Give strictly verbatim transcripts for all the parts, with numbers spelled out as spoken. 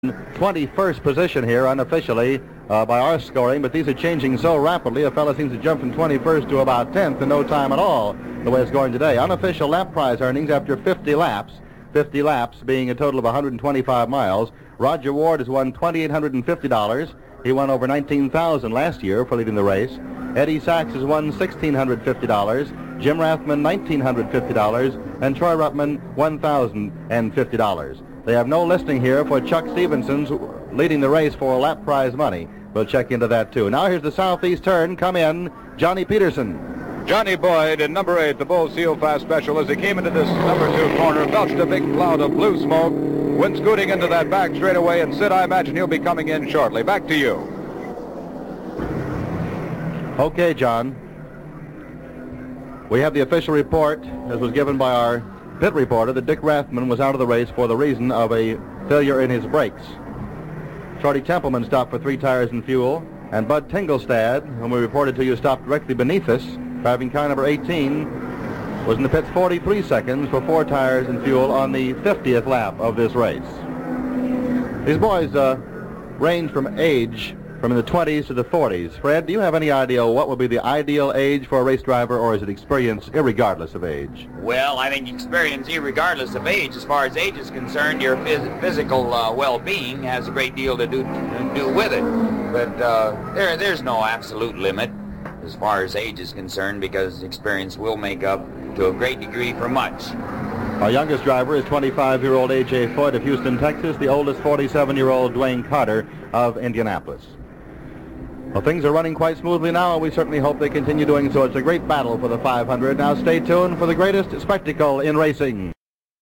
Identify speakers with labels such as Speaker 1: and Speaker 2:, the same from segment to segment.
Speaker 1: twenty-first position here unofficially uh, by our scoring, but these are changing so rapidly. A fellow seems to jump from twenty-first to about tenth in no time at all, the way it's going today. Unofficial lap prize earnings after fifty laps, fifty laps being a total of one hundred twenty-five miles. Roger Ward has won two thousand eight hundred fifty dollars. He won over nineteen thousand dollars last year for leading the race. Eddie Sachs has won one thousand six hundred fifty dollars. Jim Rathman, one thousand nine hundred fifty dollars. And Troy Ruttman, one thousand fifty dollars. They have no listing here for Chuck Stevenson's leading the race for lap prize money. We'll check into that, too. Now here's the southeast turn. Come in, Johnny Peterson.
Speaker 2: Johnny Boyd in number eight, the Bull Seal Fast Special, as he came into this number two corner, belched a big cloud of blue smoke, went scooting into that back straightaway, and Sid, I imagine he'll be coming in shortly. Back to you.
Speaker 1: Okay, John. We have the official report, as was given by our pit reporter, that Dick Rathman was out of the race for the reason of a failure in his brakes. Shorty Templeman stopped for three tires and fuel, and Bud Tingelstad, whom we reported to you, stopped directly beneath us, driving car number eighteen, was in the pits forty-three seconds for four tires and fuel on the fiftieth lap of this race. These boys uh, range from age from in the twenties to the forties. Fred, do you have any idea what would be the ideal age for a race driver, or is it experience irregardless of age?
Speaker 3: Well, I think experience irregardless of age. As far as age is concerned, your phys- physical uh, well-being has a great deal to do to do with it. But uh, there, there's no absolute limit as far as age is concerned, because experience will make up to a great degree for much.
Speaker 1: Our youngest driver is twenty-five-year-old A J Foyt of Houston, Texas. The oldest, forty-seven-year-old Dwayne Carter of Indianapolis. Well, things are running quite smoothly now, and we certainly hope they continue doing so. It's a great battle for the five hundred. Now stay tuned for the greatest spectacle in racing.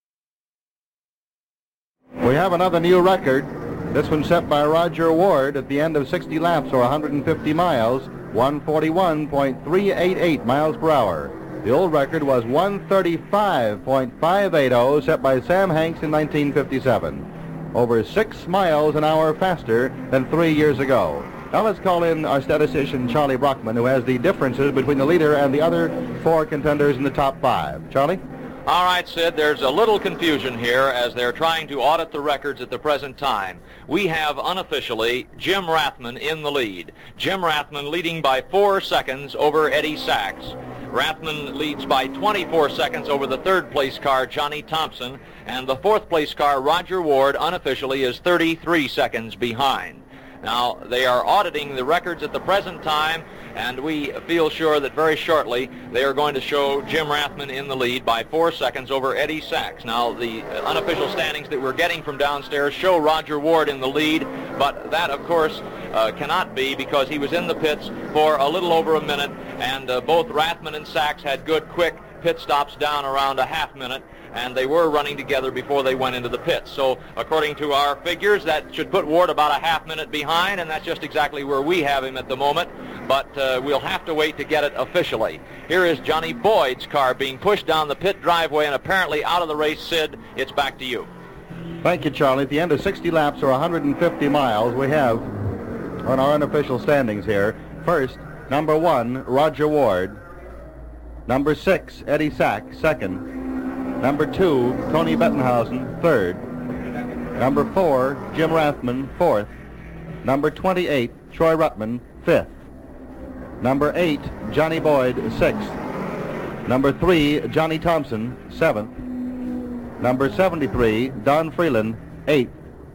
Speaker 1: We have another new record. This one set by Roger Ward at the end of sixty laps, or one hundred fifty miles, one forty-one point three eight eight miles per hour. The old record was one thirty-five point five eight zero, set by Sam Hanks in nineteen fifty-seven. Over six miles an hour faster than three years ago. Now let's call in our statistician, Charlie Brockman, who has the differences between the leader and the other four contenders in the top five. Charlie?
Speaker 4: All right, Sid, there's a little confusion here as they're trying to audit the records at the present time. We have unofficially Jim Rathman in the lead. Jim Rathman leading by four seconds over Eddie Sachs. Rathman leads by twenty-four seconds over the third place car, Johnny Thompson, and the fourth place car, Roger Ward, unofficially is thirty-three seconds behind. Now, they are auditing the records at the present time, and we feel sure that very shortly they are going to show Jim Rathman in the lead by four seconds over Eddie Sachs. Now, the unofficial standings that we're getting from downstairs show Roger Ward in the lead, but that, of course, uh, cannot be, because he was in the pits for a little over a minute, and uh, both Rathman and Sachs had good, quick pit stops down around a half minute, and they were running together before they went into the pits. So according to our figures, that should put Ward about a half minute behind, and that's just exactly where we have him at the moment. But uh, we'll have to wait to get it officially. Here is Johnny Boyd's car being pushed down the pit driveway and apparently out of the race. Sid, it's back to you.
Speaker 1: Thank you, Charlie. At the end of sixty laps, or one hundred fifty miles, we have on our unofficial standings here, first, number one, Roger Ward. Number six, Eddie Sachs, second. Number two, Tony Bettenhausen, third. Number four, Jim Rathman, fourth. Number twenty-eight, Troy Ruttman, fifth. Number eight, Johnny Boyd, sixth. Number three, Johnny Thompson, seventh. Number seventy-three, Don Freeland, eighth.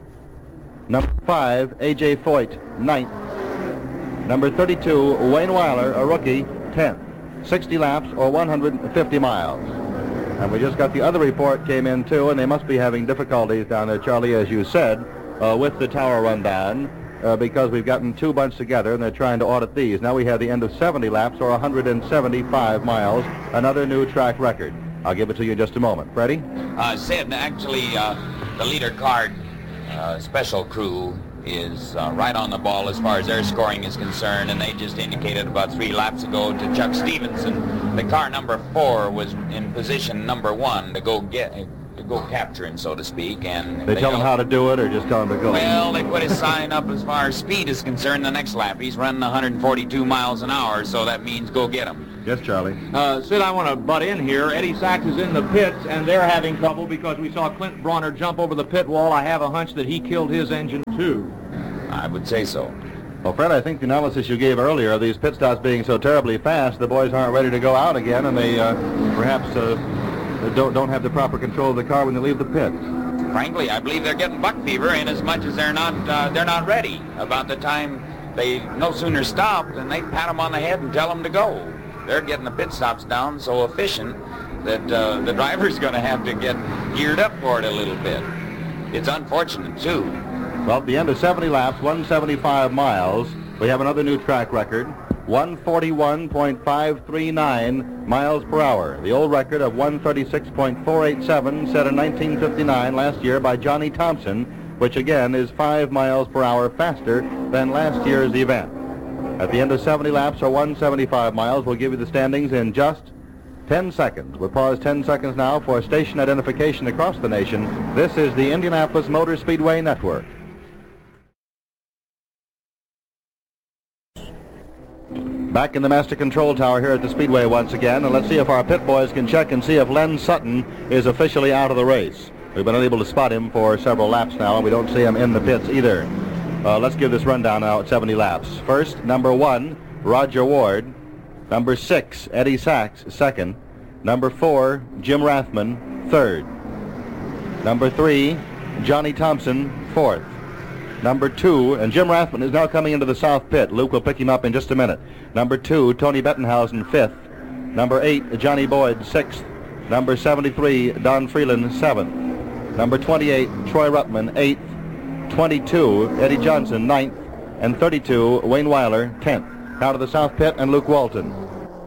Speaker 1: Number five, A J Foyt, ninth. Number thirty-two, Wayne Weiler, a rookie, tenth. sixty laps, or one hundred fifty miles. And we just got the other report came in, too, and they must be having difficulties down there, Charlie, as you said, uh, with the tower rundown, uh, because we've gotten two bunch together, and they're trying to audit these. Now we have the end of seventy laps, or one hundred seventy-five miles, another new track record. I'll give it to you in just a moment. Freddie?
Speaker 3: Uh, Sid, actually, uh, the leader card uh, special crew is uh, right on the ball as far as their scoring is concerned, and they just indicated about three laps ago to Chuck Stevenson. The car number four was in position number one to go get to go capture him, so to speak. And
Speaker 1: They, they tell him
Speaker 3: don't-
Speaker 1: how to do it, or just tell him to go?
Speaker 3: Well, they put his sign up as far as speed is concerned the next lap. He's running one hundred forty-two miles an hour, so that means go get him.
Speaker 1: Yes, Charlie.
Speaker 4: Uh, Sid, I want to butt in here. Eddie Sachs is in the pits, and they're having trouble because we saw Clint Bronner jump over the pit wall. I have a hunch that he killed his engine, too.
Speaker 3: I would say so.
Speaker 1: Well, Fred, I think the analysis you gave earlier of these pit stops being so terribly fast, the boys aren't ready to go out again, and they uh, perhaps uh, don't, don't have the proper control of the car when they leave the pit.
Speaker 3: Frankly, I believe they're getting buck fever in as much as they're not uh, they're not ready. About the time they no sooner stop than they pat them on the head and tell them to go. They're getting the pit stops down so efficient that uh, the driver's going to have to get geared up for it a little bit. It's unfortunate, too.
Speaker 1: Well, at the end of seventy laps, one hundred seventy-five miles, we have another new track record, one forty-one point five three nine miles per hour. The old record of one thirty-six point four eight seven set in nineteen fifty-nine last year by Johnny Thompson, which again is five miles per hour faster than last year's event. At the end of seventy laps, or one hundred seventy-five miles, we'll give you the standings in just ten seconds. We'll pause ten seconds now for station identification across the nation. This is the Indianapolis Motor Speedway Network. Back in the master control tower here at the Speedway once again, and let's see if our pit boys can check and see if Len Sutton is officially out of the race. We've been unable to spot him for several laps now, and we don't see him in the pits either. Uh, let's give this rundown now at seventy laps. First, number one, Roger Ward. Number six, Eddie Sachs, second. Number four, Jim Rathman, third. Number three, Johnny Thompson, fourth. Number two, and Jim Rathman is now coming into the south pit. Luke will pick him up in just a minute. Number two, Tony Bettenhausen, fifth. Number eight, Johnny Boyd, sixth. Number seventy-three, Don Freeland, seventh. Number twenty-eight, Troy Ruttman, eighth. twenty-two, Eddie Johnson, ninth. And thirty-two, Wayne Weiler, tenth. Now to the south pit and Luke Walton.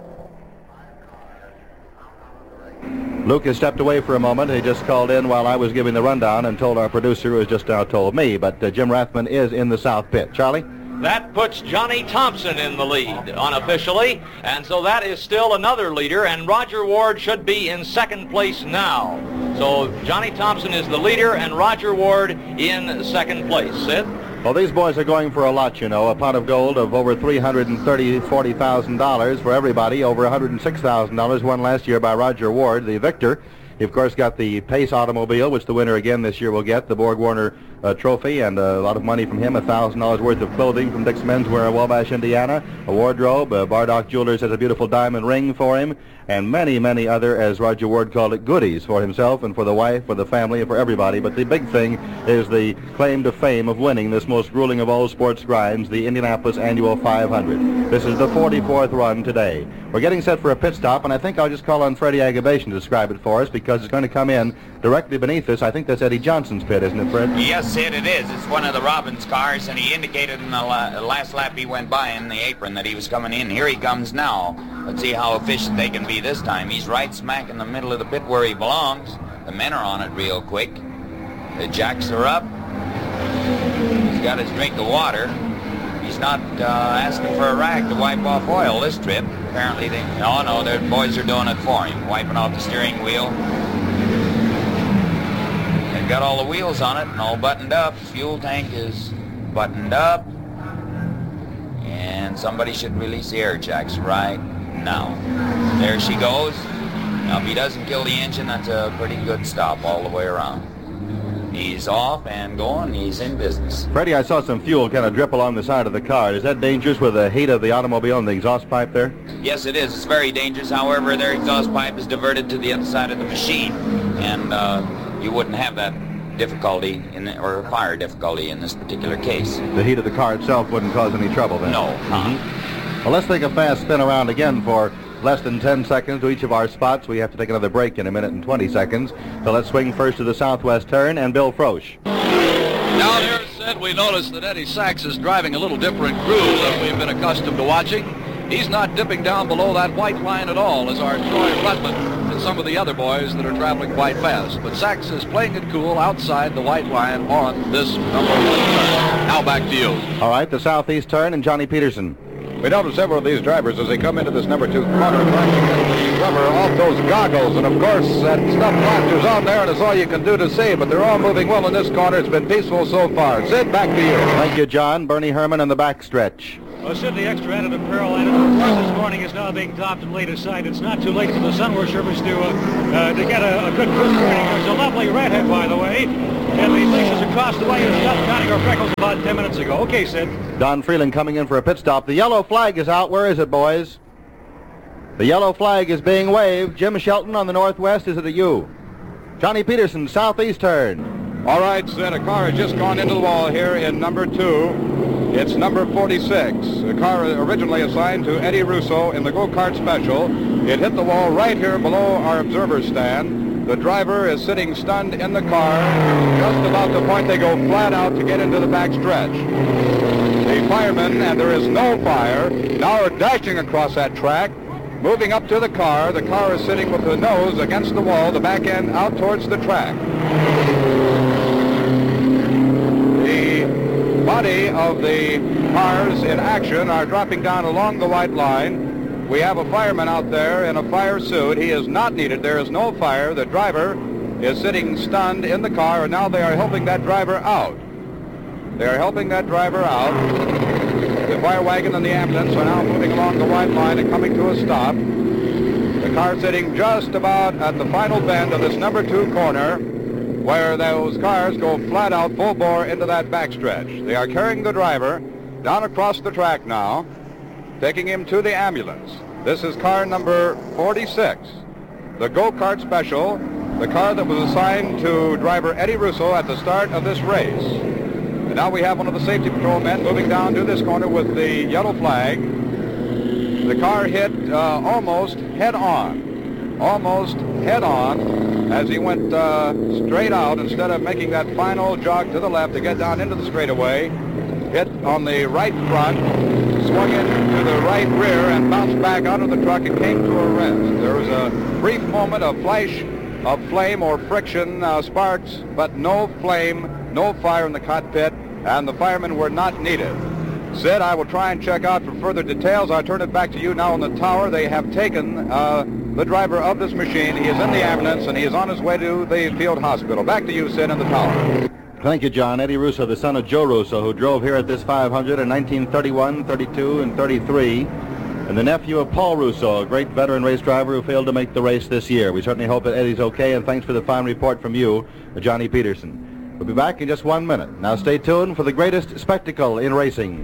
Speaker 1: Luke has stepped away for a moment. He just called in while I was giving the rundown and told our producer, who has just now told me. But uh, Jim Rathman is in the south pit. Charlie?
Speaker 4: That puts Johnny Thompson in the lead unofficially, and so that is still another leader, and Roger Ward should be in second place now. So Johnny Thompson is the leader, and Roger Ward in second place. Sid?
Speaker 1: Well, these boys are going for a lot, you know, a pot of gold of over three hundred thirty, forty thousand dollars for everybody, over one hundred six thousand dollars won last year by Roger Ward, the victor. He, of course, got the Pace automobile, which the winner again this year will get, the Borg Warner uh, trophy, and uh, a lot of money from him, one thousand dollars worth of clothing from Dick's Menswear in Wabash, Indiana, a wardrobe. Uh, Bardock Jewelers has a beautiful diamond ring for him, and many, many other, as Roger Ward called it, goodies for himself and for the wife, for the family, and for everybody. But the big thing is the claim to fame of winning this most grueling of all sports grinds, the Indianapolis Annual five hundred. This is the forty-fourth run today. We're getting set for a pit stop, and I think I'll just call on Freddie Agabation to describe it for us, because it's going to come in directly beneath us. I think that's Eddie Johnson's pit, isn't it, Fred?
Speaker 3: Yes, Sid, it is. It's one of the Robbins cars, and he indicated in the la last lap he went by in the apron that he was coming in. Here he comes now. Let's see how efficient they can be this time. He's right smack in the middle of the pit where he belongs. The men are on it real quick. The jacks are up. He's got his drink of water. He's not uh, asking for a rag to wipe off oil this trip. Apparently they... No, no, their boys are doing it for him. Wiping off the steering wheel. They've got all the wheels on it and all buttoned up. Fuel tank is buttoned up. And somebody should release the air jacks right now. There she goes. Now, if he doesn't kill the engine, that's a pretty good stop all the way around. He's off and going. He's in business.
Speaker 1: Freddie, I saw some fuel kind of drip along the side of the car. Is that dangerous with the heat of the automobile and the exhaust pipe there?
Speaker 3: Yes, it is. It's very dangerous. However, their exhaust pipe is diverted to the other side of the machine, and uh, you wouldn't have that difficulty in the, or fire difficulty in this particular case.
Speaker 1: The heat of the car itself wouldn't cause any trouble then?
Speaker 3: No.
Speaker 1: Mm-hmm. Well, let's take a fast spin around again for less than ten seconds to each of our spots. We have to take another break in a minute and twenty seconds. So let's swing first to the southwest turn, and Bill Frosch.
Speaker 5: Down here, Sid, we noticed that Eddie Sachs is driving a little different groove than we've been accustomed to watching. He's not dipping down below that white line at all, as are Troy Ruttman and some of the other boys that are traveling quite fast. But Sachs is playing it cool outside the white line on this number one turn. Now back to you.
Speaker 1: All right, the southeast turn, and Johnny Peterson.
Speaker 2: We notice several of these drivers as they come into this number two corner. rubber off those goggles. And, of course, that stuff plasters on there, and it's all you can do to see. But they're all moving well in this corner. It's been peaceful so far. Sid, back to you.
Speaker 1: Thank you, John. Bernie Herman on the backstretch.
Speaker 6: Well, Sid, the extra additive peril added to the course this morning is now being topped and laid aside. It's not too late for the sun worshippers to, uh, uh, to get a, a good cruise training. There's a lovely redhead, by the way. And the bleachers across the way is just counting our freckles about ten minutes ago. Okay, Sid.
Speaker 1: Don Freeland coming in for a pit stop. The yellow flag is out. Where is it, boys? The yellow flag is being waved. Jim Shelton on the northwest. Is it a U? Johnny Peterson, southeast turn.
Speaker 2: All right, Sid, a car has just gone into the wall here in number two. It's number forty-six, a car originally assigned to Eddie Russo in the go-kart special. It hit the wall right here below our observer stand. The driver is sitting stunned in the car, just about the point they go flat out to get into the back stretch. The firemen, and there is no fire, now are dashing across that track, moving up to the car. The car is sitting with the nose against the wall, the back end out towards the track. Body of the cars in action are dropping down along the white line. We have a fireman out there in a fire suit. He is not needed. There is no fire. The driver is sitting stunned in the car, and now they are helping that driver out. They are helping that driver out. The fire wagon and the ambulance are now moving along the white line and coming to a stop. The car sitting just about at the final bend of this number two corner, where those cars go flat out full bore into that backstretch. They are carrying the driver down across the track now, taking him to the ambulance. This is car number forty-six, the go-kart special, the car that was assigned to driver Eddie Russo at the start of this race. And now we have one of the safety patrol men moving down to this corner with the yellow flag. The car hit uh, almost head on, almost head on, as he went uh, straight out instead of making that final jog to the left to get down into the straightaway. Hit on the right front, swung into the right rear, and bounced back out of the truck and came to a rest. There was a brief moment of flash of flame or friction, uh, sparks, but no flame, no fire in the cockpit, and the firemen were not needed. Sid, I will try and check out for further details. I'll turn it back to you now on the tower. They have taken uh, the driver of this machine. He is in the ambulance, and he is on his way to the field hospital. Back to you, Sid, in the tower.
Speaker 1: Thank you, John. Eddie Russo, the son of Joe Russo, who drove here at this five hundred in nineteen thirty-one, thirty-two, and thirty-three, and the nephew of Paul Russo, a great veteran race driver who failed to make the race this year. We certainly hope that Eddie's okay, and thanks for the fine report from you, Johnny Peterson. We'll be back in just one minute. Now stay tuned for the greatest spectacle in racing.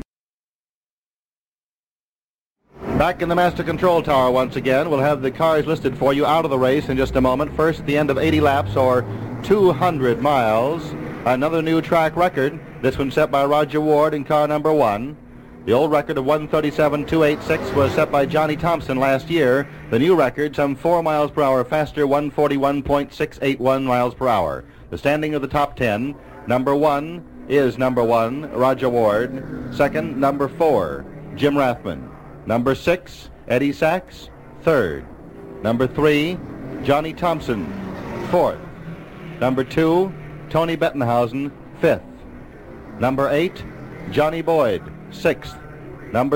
Speaker 1: Back in the Master Control Tower once again. We'll have the cars listed for you out of the race in just a moment. First, at the end of eighty laps, or two hundred miles. Another new track record. This one set by Roger Ward in car number one. The old record of one thirty-seven two eighty-six was set by Johnny Thompson last year. The new record, some four miles per hour faster, one forty-one point six eight one miles per hour. The standing of the top ten. Number one is number one, Roger Ward. Second, number four, Jim Rathman. Number six, Eddie Sachs. Third. Number three, Johnny Thompson. Fourth. Number two, Tony Bettenhausen. Fifth. Number eight, Johnny Boyd. Sixth. Number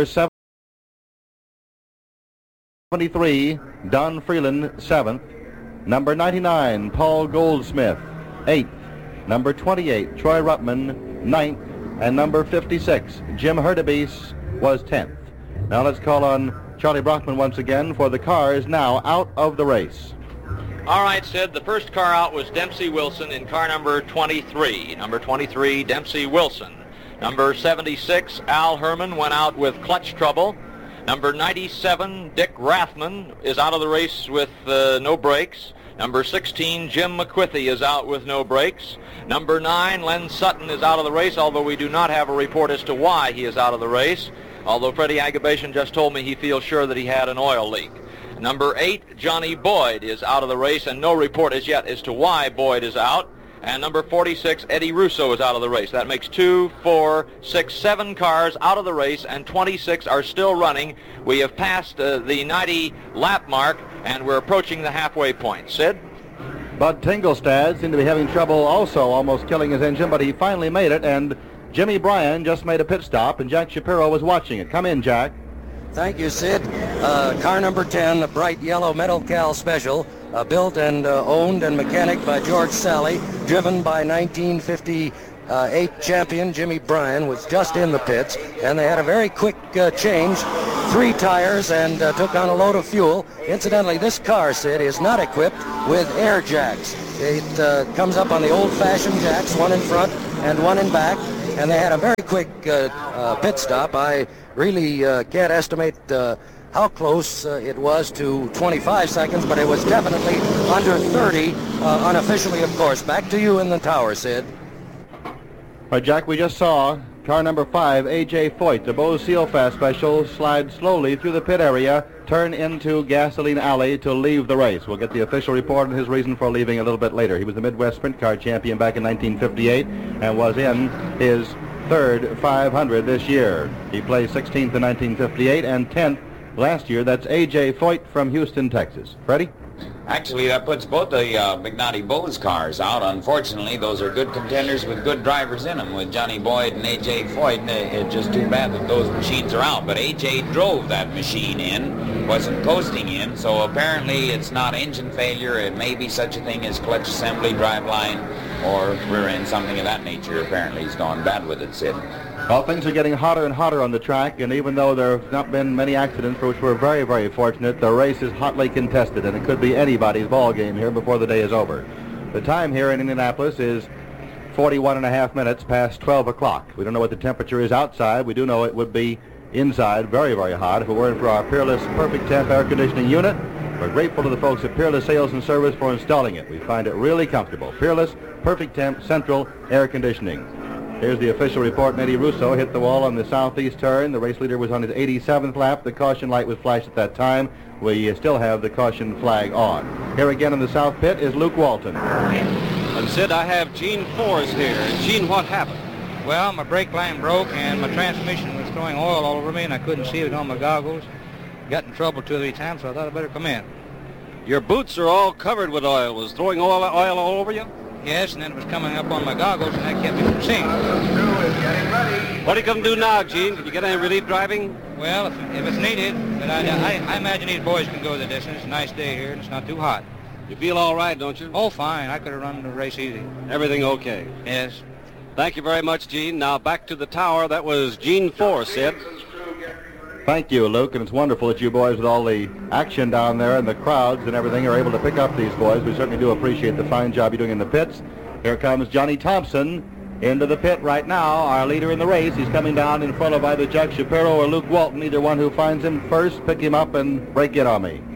Speaker 1: seventy-three, Don Freeland. Seventh. Number ninety-nine, Paul Goldsmith. Eighth. Number twenty-eight, Troy Ruttman. Ninth. And number fifty-six, Jim Hurtubise, was tenth. Now let's call on Charlie Brockman once again for the cars now out of the race.
Speaker 4: All right, Sid, the first car out was Dempsey Wilson in car number twenty-three. Number twenty-three, Dempsey Wilson. Number seventy-six, Al Herman, went out with clutch trouble. Number ninety-seven, Dick Rathman, is out of the race with uh, no brakes. Number sixteen, Jim McQuithy, is out with no brakes. Number nine, Len Sutton, is out of the race, although we do not have a report as to why he is out of the race. Although Freddie Agabation just told me he feels sure that he had an oil leak. Number eight, Johnny Boyd, is out of the race, and no report as yet as to why Boyd is out. And number forty-six, Eddie Russo, is out of the race. That makes two, four, six, seven cars out of the race, and twenty-six are still running. We have passed uh, the ninety lap mark, and we're approaching the halfway point. Sid?
Speaker 1: Bud Tingelstad seemed to be having trouble also, almost killing his engine, but he finally made it, and Jimmy Bryan just made a pit stop, and Jack Shapiro was watching it. Come in, Jack.
Speaker 7: Thank you, Sid. Uh, car number ten, the bright yellow Metal Cal Special, uh, built and uh, owned and mechanic by George Sally, driven by nineteen fifty-eight champion Jimmy Bryan, was just in the pits, and they had a very quick uh, change, three tires, and uh, took on a load of fuel. Incidentally, this car, Sid, is not equipped with air jacks. It uh, comes up on the old-fashioned jacks, one in front and one in back, and they had a very quick uh, uh, pit stop. I really uh, can't estimate uh, how close uh, it was to twenty-five seconds, but it was definitely under thirty, uh, unofficially, of course. Back to you in the tower, Sid.
Speaker 1: All right, Jack, we just saw car number five, A J Foyt, the Bose Seal Fast Special, slide slowly through the pit area, turn into Gasoline Alley to leave the race. We'll get the official report and his reason for leaving a little bit later. He was the Midwest Sprint Car champion back in nineteen fifty-eight and was in his third five hundred this year. He placed sixteenth in nineteen fifty-eight and tenth last year. That's A J Foyt from Houston, Texas. Freddie?
Speaker 3: Actually, that puts both the uh, Magnati Bose cars out. Unfortunately, those are good contenders with good drivers in them, with Johnny Boyd and A J Foyt. And it's just too bad that those machines are out. But A J drove that machine in, wasn't coasting in, so apparently it's not engine failure. It may be such a thing as clutch assembly, driveline, or rear end, something of that nature. Apparently he's gone bad with it, Sid.
Speaker 1: Well, things are getting hotter and hotter on the track, and even though there have not been many accidents, for which we're very, very fortunate, the race is hotly contested, and it could be anybody's ball game here before the day is over. The time here in Indianapolis is forty-one and a half minutes past twelve o'clock. We don't know what the temperature is outside. We do know it would be inside very, very hot if it weren't for our Peerless Perfect Temp air conditioning unit. We're grateful to the folks at Peerless Sales and Service for installing it. We find it really comfortable. Peerless Perfect Temp Central Air Conditioning. Here's the official report. Eddie Russo hit the wall on the southeast turn. The race leader was on his eighty-seventh lap. The caution light was flashed at that time. We still have the caution flag on. Here again in the south pit is Luke Walton.
Speaker 8: And Sid, I have Gene Forrest here. Gene, what happened?
Speaker 9: Well, my brake line broke and my transmission was throwing oil all over me, and I couldn't see it on my goggles. Got in trouble two or three times, so I thought I'd better come in.
Speaker 8: Your boots are all covered with oil. Was throwing oil, oil all over you?
Speaker 9: Yes, and then it was coming up on my goggles, and that kept me from seeing.
Speaker 8: What are you going to do now, Gene? Can you get any relief driving?
Speaker 9: Well, if, if it's needed, but I, I, I imagine these boys can go the distance. It's a nice day here, and it's not too hot.
Speaker 8: You feel all right, don't you?
Speaker 9: Oh, fine. I could have run the race easy.
Speaker 8: Everything okay?
Speaker 9: Yes.
Speaker 8: Thank you very much, Gene. Now back to the tower. That was Gene Forrest, Sid.
Speaker 1: Thank you, Luke, and it's wonderful that you boys, with all the action down there and the crowds and everything, are able to pick up these boys. We certainly do appreciate the fine job you're doing in the pits. Here comes Johnny Thompson into the pit right now, our leader in the race. He's coming down in front of either Jack Shapiro or Luke Walton, either one who finds him first. Pick him up and break in on me.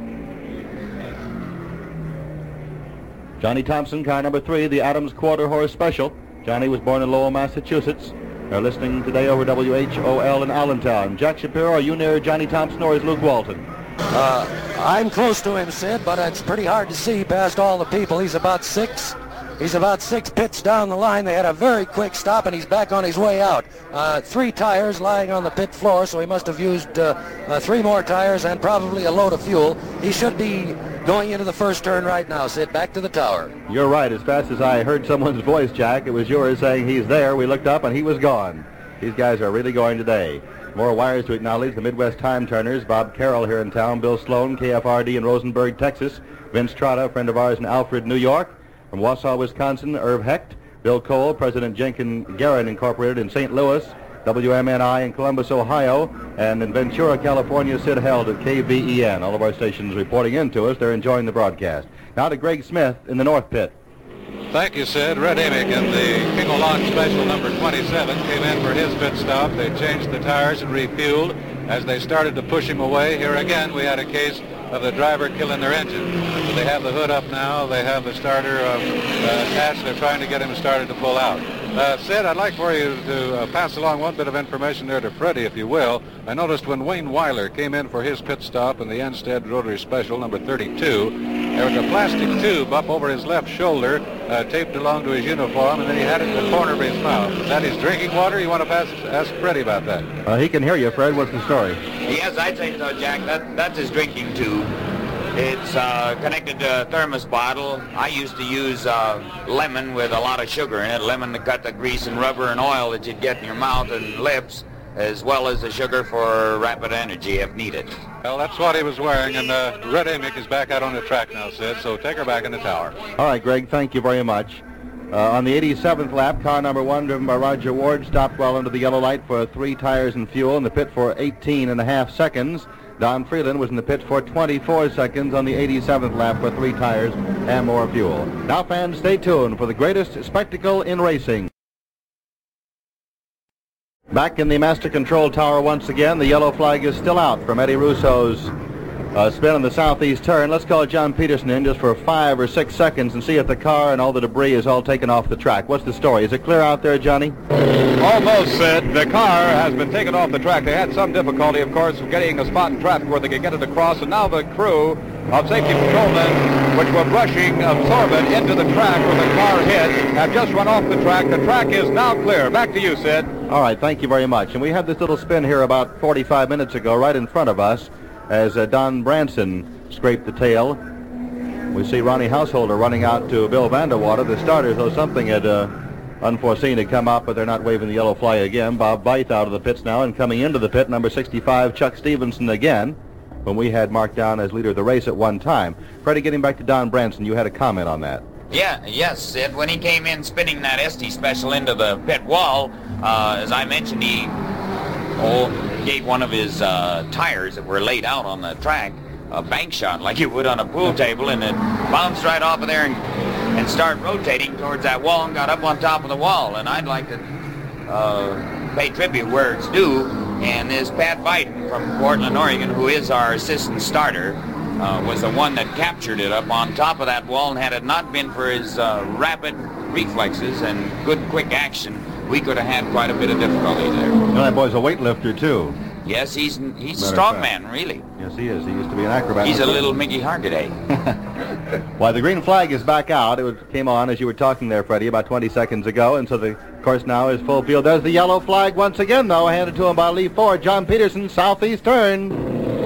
Speaker 1: Johnny Thompson, car number three, the Adams Quarter Horse Special. Johnny was born in Lowell, Massachusetts. They're listening today over W H O L in Allentown. Jack Shapiro, are you near Johnny Thompson or is Luke Walton?
Speaker 7: Uh, I'm close to him, Sid, but it's pretty hard to see past all the people. He's about six. He's about six pits down the line. They had a very quick stop, and he's back on his way out. Uh, three tires lying on the pit floor, so he must have used uh, uh, three more tires and probably a load of fuel. He should be going into the first turn right now, Sid. Back to the tower.
Speaker 1: You're right. As fast as I heard someone's voice, Jack, it was yours saying he's there. We looked up, and he was gone. These guys are really going today. More wires to acknowledge the Midwest Time Turners. Bob Carroll here in town. Bill Sloan, K F R D in Rosenberg, Texas. Vince Trotta, a friend of ours in Alfred, New York. From Wausau, Wisconsin, Irv Hecht. Bill Cole, President Jenkins Garrett Incorporated in Saint Louis. W M N I in Columbus, Ohio. And in Ventura, California, Sid Held at K V E N. All of our stations reporting in to us. They're enjoying the broadcast. Now to Greg Smith in the North Pit.
Speaker 5: Thank you, Sid. Red Amick in the King Launch Special number twenty-seven came in for his pit stop. They changed the tires and refueled. As they started to push him away, here again we had a case of the driver killing their engine. So they have the hood up now. They have the starter uh, uh, attached. They're trying to get him started to pull out. Uh, Sid, I'd like for you to uh, pass along one bit of information there to Freddie, if you will. I noticed when Wayne Weiler came in for his pit stop in the Enstead Rotary Special number thirty-two, there was a plastic tube up over his left shoulder, uh, taped along to his uniform, and then he had it in the corner of his mouth. Is that his drinking water? You want to pass, ask Freddie about that?
Speaker 1: Uh, he can hear you, Fred. What's the story?
Speaker 3: Yes, I'd say so, Jack. That, that's his drinking tube. It's uh, connected to a thermos bottle. I used to use uh, lemon with a lot of sugar in it, lemon to cut the grease and rubber and oil that you'd get in your mouth and lips. as well as the sugar for rapid energy if needed.
Speaker 2: Well, that's what he was wearing, and uh, Red Amick is back out on the track now, Sid, so take her back in the tower.
Speaker 1: All right, Greg, thank you very much. Uh, on the eighty-seventh lap, car number one, driven by Roger Ward, stopped well under the yellow light for three tires and fuel in the pit for eighteen and a half seconds. Don Freeland was in the pit for twenty-four seconds on the eighty-seventh lap for three tires and more fuel. Now, fans, stay tuned for the greatest spectacle in racing. Back in the master control tower once again, the yellow flag is still out from Eddie Russo's uh, spin on the southeast turn. Let's call John Peterson in just for five or six seconds and see if the car and all the debris is all taken off the track. What's the story? Is it clear out there, Johnny?
Speaker 2: Almost, Sid. The car has been taken off the track. They had some difficulty, of course, of getting a spot in traffic where they could get it across, and now the crew of safety patrolmen, which were brushing absorbent into the track where the car hit, have just run off the track. The track is now clear. Back to you, Sid.
Speaker 1: All right, thank you very much. And we had this little spin here about forty-five minutes ago right in front of us as uh, Don Branson scraped the tail. We see Ronnie Householder running out to Bill Vanderwater, the starter, so something had uh, unforeseen had come up, but they're not waving the yellow flag again. Bob Byth out of the pits now, and coming into the pit, number sixty-five, Chuck Stevenson again, when we had marked down as leader of the race at one time. Freddie, getting back to Don Branson, you had a comment on that.
Speaker 3: Yeah, yes, Sid. When he came in spinning that S T special into the pit wall, uh, as I mentioned, he oh, gave one of his uh, tires that were laid out on the track a bank shot like you would on a pool table, and it bounced right off of there and, and started rotating towards that wall and got up on top of the wall. And I'd like to uh, pay tribute where it's due. And this Pat Biden from Portland, Oregon, who is our assistant starter, uh, was the one that captured it up on top of that wall, and had it not been for his uh, rapid reflexes and good quick action, we could have had quite a bit of difficulty there.
Speaker 1: You know, that boy's a weightlifter, too.
Speaker 3: Yes, he's he's a strong man, really.
Speaker 1: Yes, he is. He used to be an acrobat.
Speaker 3: He's a little Mickey Hargitay.
Speaker 1: Why, the green flag is back out. It was, came on as you were talking there, Freddie, about twenty seconds ago, and so the course now is full field. There's the yellow flag once again, though, handed to him by Lee Ford. John Peterson, southeast turn.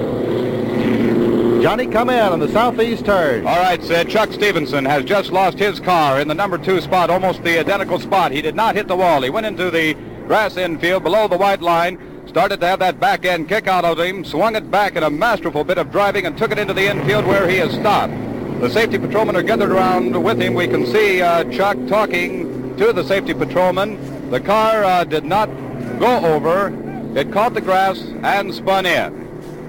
Speaker 1: Johnny, come in on the southeast turn.
Speaker 2: All right, Sid. Chuck Stevenson has just lost his car in the number two spot, almost the identical spot. He did not hit the wall. He went into the grass infield below the white line, started to have that back end kick out of him, swung it back in a masterful bit of driving, and took it into the infield where he has stopped. The safety patrolmen are gathered around with him. We can see uh, Chuck talking to the safety patrolman. The car uh, did not go over. It caught the grass and spun in.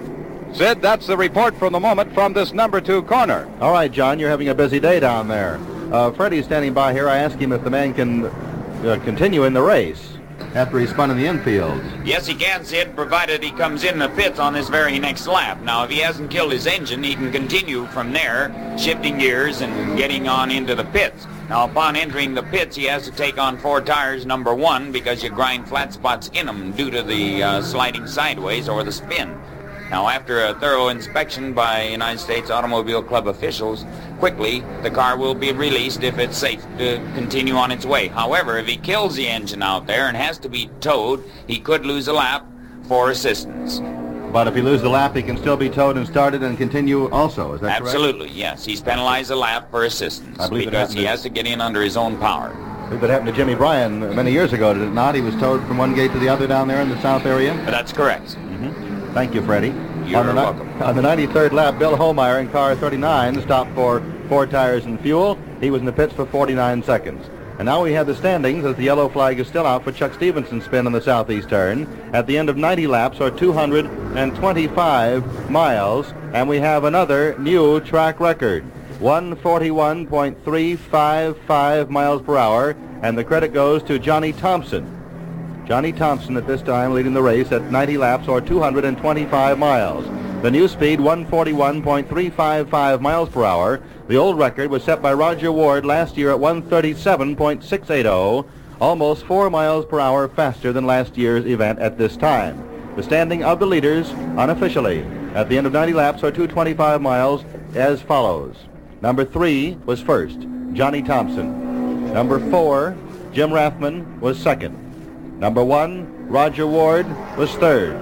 Speaker 2: Sid, that's the report from the moment from this number two corner.
Speaker 1: All right, John, you're having a busy day down there. Uh, Freddie's standing by here. I asked him if the man can uh, continue in the race after he spun in the infield.
Speaker 3: Yes, he can, Sid, provided he comes in the pits on this very next lap. Now, if he hasn't killed his engine, he can continue from there, shifting gears and getting on into the pits. Now, upon entering the pits, he has to take on four tires, number one, because you grind flat spots in them due to the uh, sliding sideways or the spin. Now, after a thorough inspection by United States Automobile Club officials, quickly the car will be released if it's safe to continue on its way. However, if he kills the engine out there and has to be towed, he could lose a lap for assistance.
Speaker 1: But if he loses the lap, he can still be towed and started and continue also, is that correct?
Speaker 3: Absolutely, yes. He's penalized a lap for assistance because he has to get in under his own power.
Speaker 1: I believe that happened to Jimmy Bryan many years ago, did it not? He was towed from one gate to the other down there in the south area?
Speaker 3: That's correct.
Speaker 1: Mm-hmm. Thank you, Freddie.
Speaker 3: You're
Speaker 1: on the,
Speaker 3: welcome.
Speaker 1: On the ninety-third lap, Bill Holmeyer in car thirty-nine stopped for four tires and fuel. He was in the pits for forty-nine seconds. And now we have the standings as the yellow flag is still out for Chuck Stevenson's spin on the southeast turn at the end of ninety laps, or two hundred twenty-five miles. And we have another new track record, one forty-one point three five five miles per hour. And the credit goes to Johnny Thompson. Johnny Thompson at this time leading the race at ninety laps, or two hundred twenty-five miles. The new speed, one forty-one point three five five miles per hour. The old record was set by Roger Ward last year at one thirty-seven point six eight zero, almost four miles per hour faster than last year's event at this time. The standing of the leaders unofficially at the end of ninety laps, or two hundred twenty-five miles, as follows. Number three was first, Johnny Thompson. Number four, Jim Rathman, was second. Number one, Roger Ward, was third.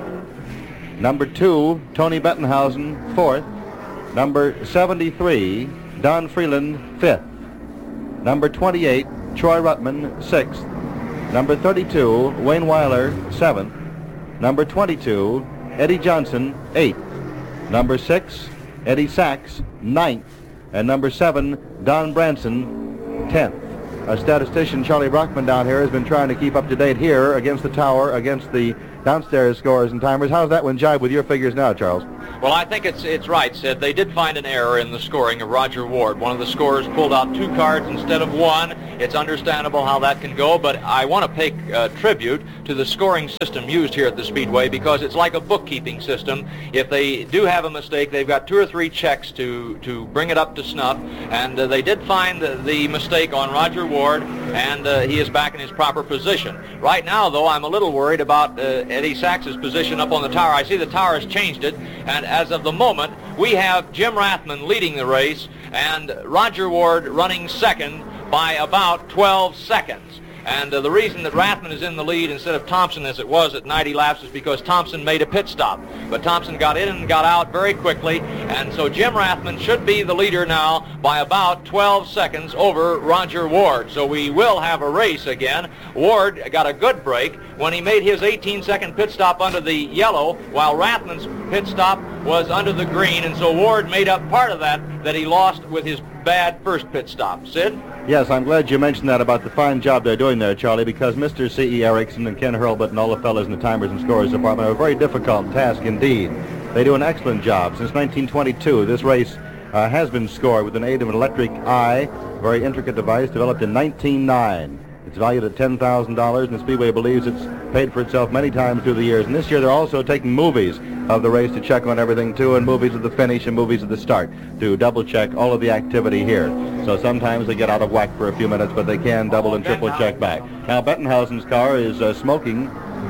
Speaker 1: Number two, Tony Bettenhausen, fourth. Number seventy-three, Don Freeland, fifth. Number twenty-eight, Troy Ruttman, sixth. Number thirty-two, Wayne Weiler, seventh. Number twenty-two, Eddie Johnson, eighth. Number six, Eddie Sachs, ninth. And number seven, Don Branson, tenth. A statistician, Charlie Brockman, down here has been trying to keep up to date here against the tower, against the downstairs scores and timers. How's that one jibe with your figures now, Charles?
Speaker 4: Well, I think it's it's right, Sid. They did find an error in the scoring of Roger Ward. One of the scorers pulled out two cards instead of one. It's understandable how that can go, but I want to pay uh, tribute to the scoring system used here at the Speedway, because it's like a bookkeeping system. If they do have a mistake, they've got two or three checks to, to bring it up to snuff, and uh, they did find the, the mistake on Roger Ward, and uh, he is back in his proper position. Right now, though, I'm a little worried about uh, Eddie Sachs's position up on the tower. I see the tower has changed it, and as of the moment, we have Jim Rathman leading the race and Roger Ward running second by about twelve seconds. And uh, the reason that Rathman is in the lead instead of Thompson as it was at ninety laps is because Thompson made a pit stop. But Thompson got in and got out very quickly, and so Jim Rathman should be the leader now by about twelve seconds over Roger Ward. So we will have a race again. Ward got a good break when he made his eighteen second pit stop under the yellow, while Rathman's pit stop was under the green, and so Ward made up part of that that he lost with his bad first pit stop. Sid?
Speaker 1: Yes, I'm glad you mentioned that about the fine job they're doing there, Charlie, because Mister C E. Erickson and Ken Hurlbut and all the fellows in the timers and scorers department have a very difficult task indeed. They do an excellent job. Since nineteen twenty-two, this race uh, has been scored with an aid of an electric eye, a very intricate device developed in nineteen oh nine. It's valued at ten thousand dollars, and the Speedway believes it's paid for itself many times through the years. And this year they're also taking movies of the race to check on everything, too, and movies of the finish and movies of the start to double-check all of the activity here. So sometimes they get out of whack for a few minutes, but they can double and triple check back. Now, Bettenhausen's car is uh, smoking.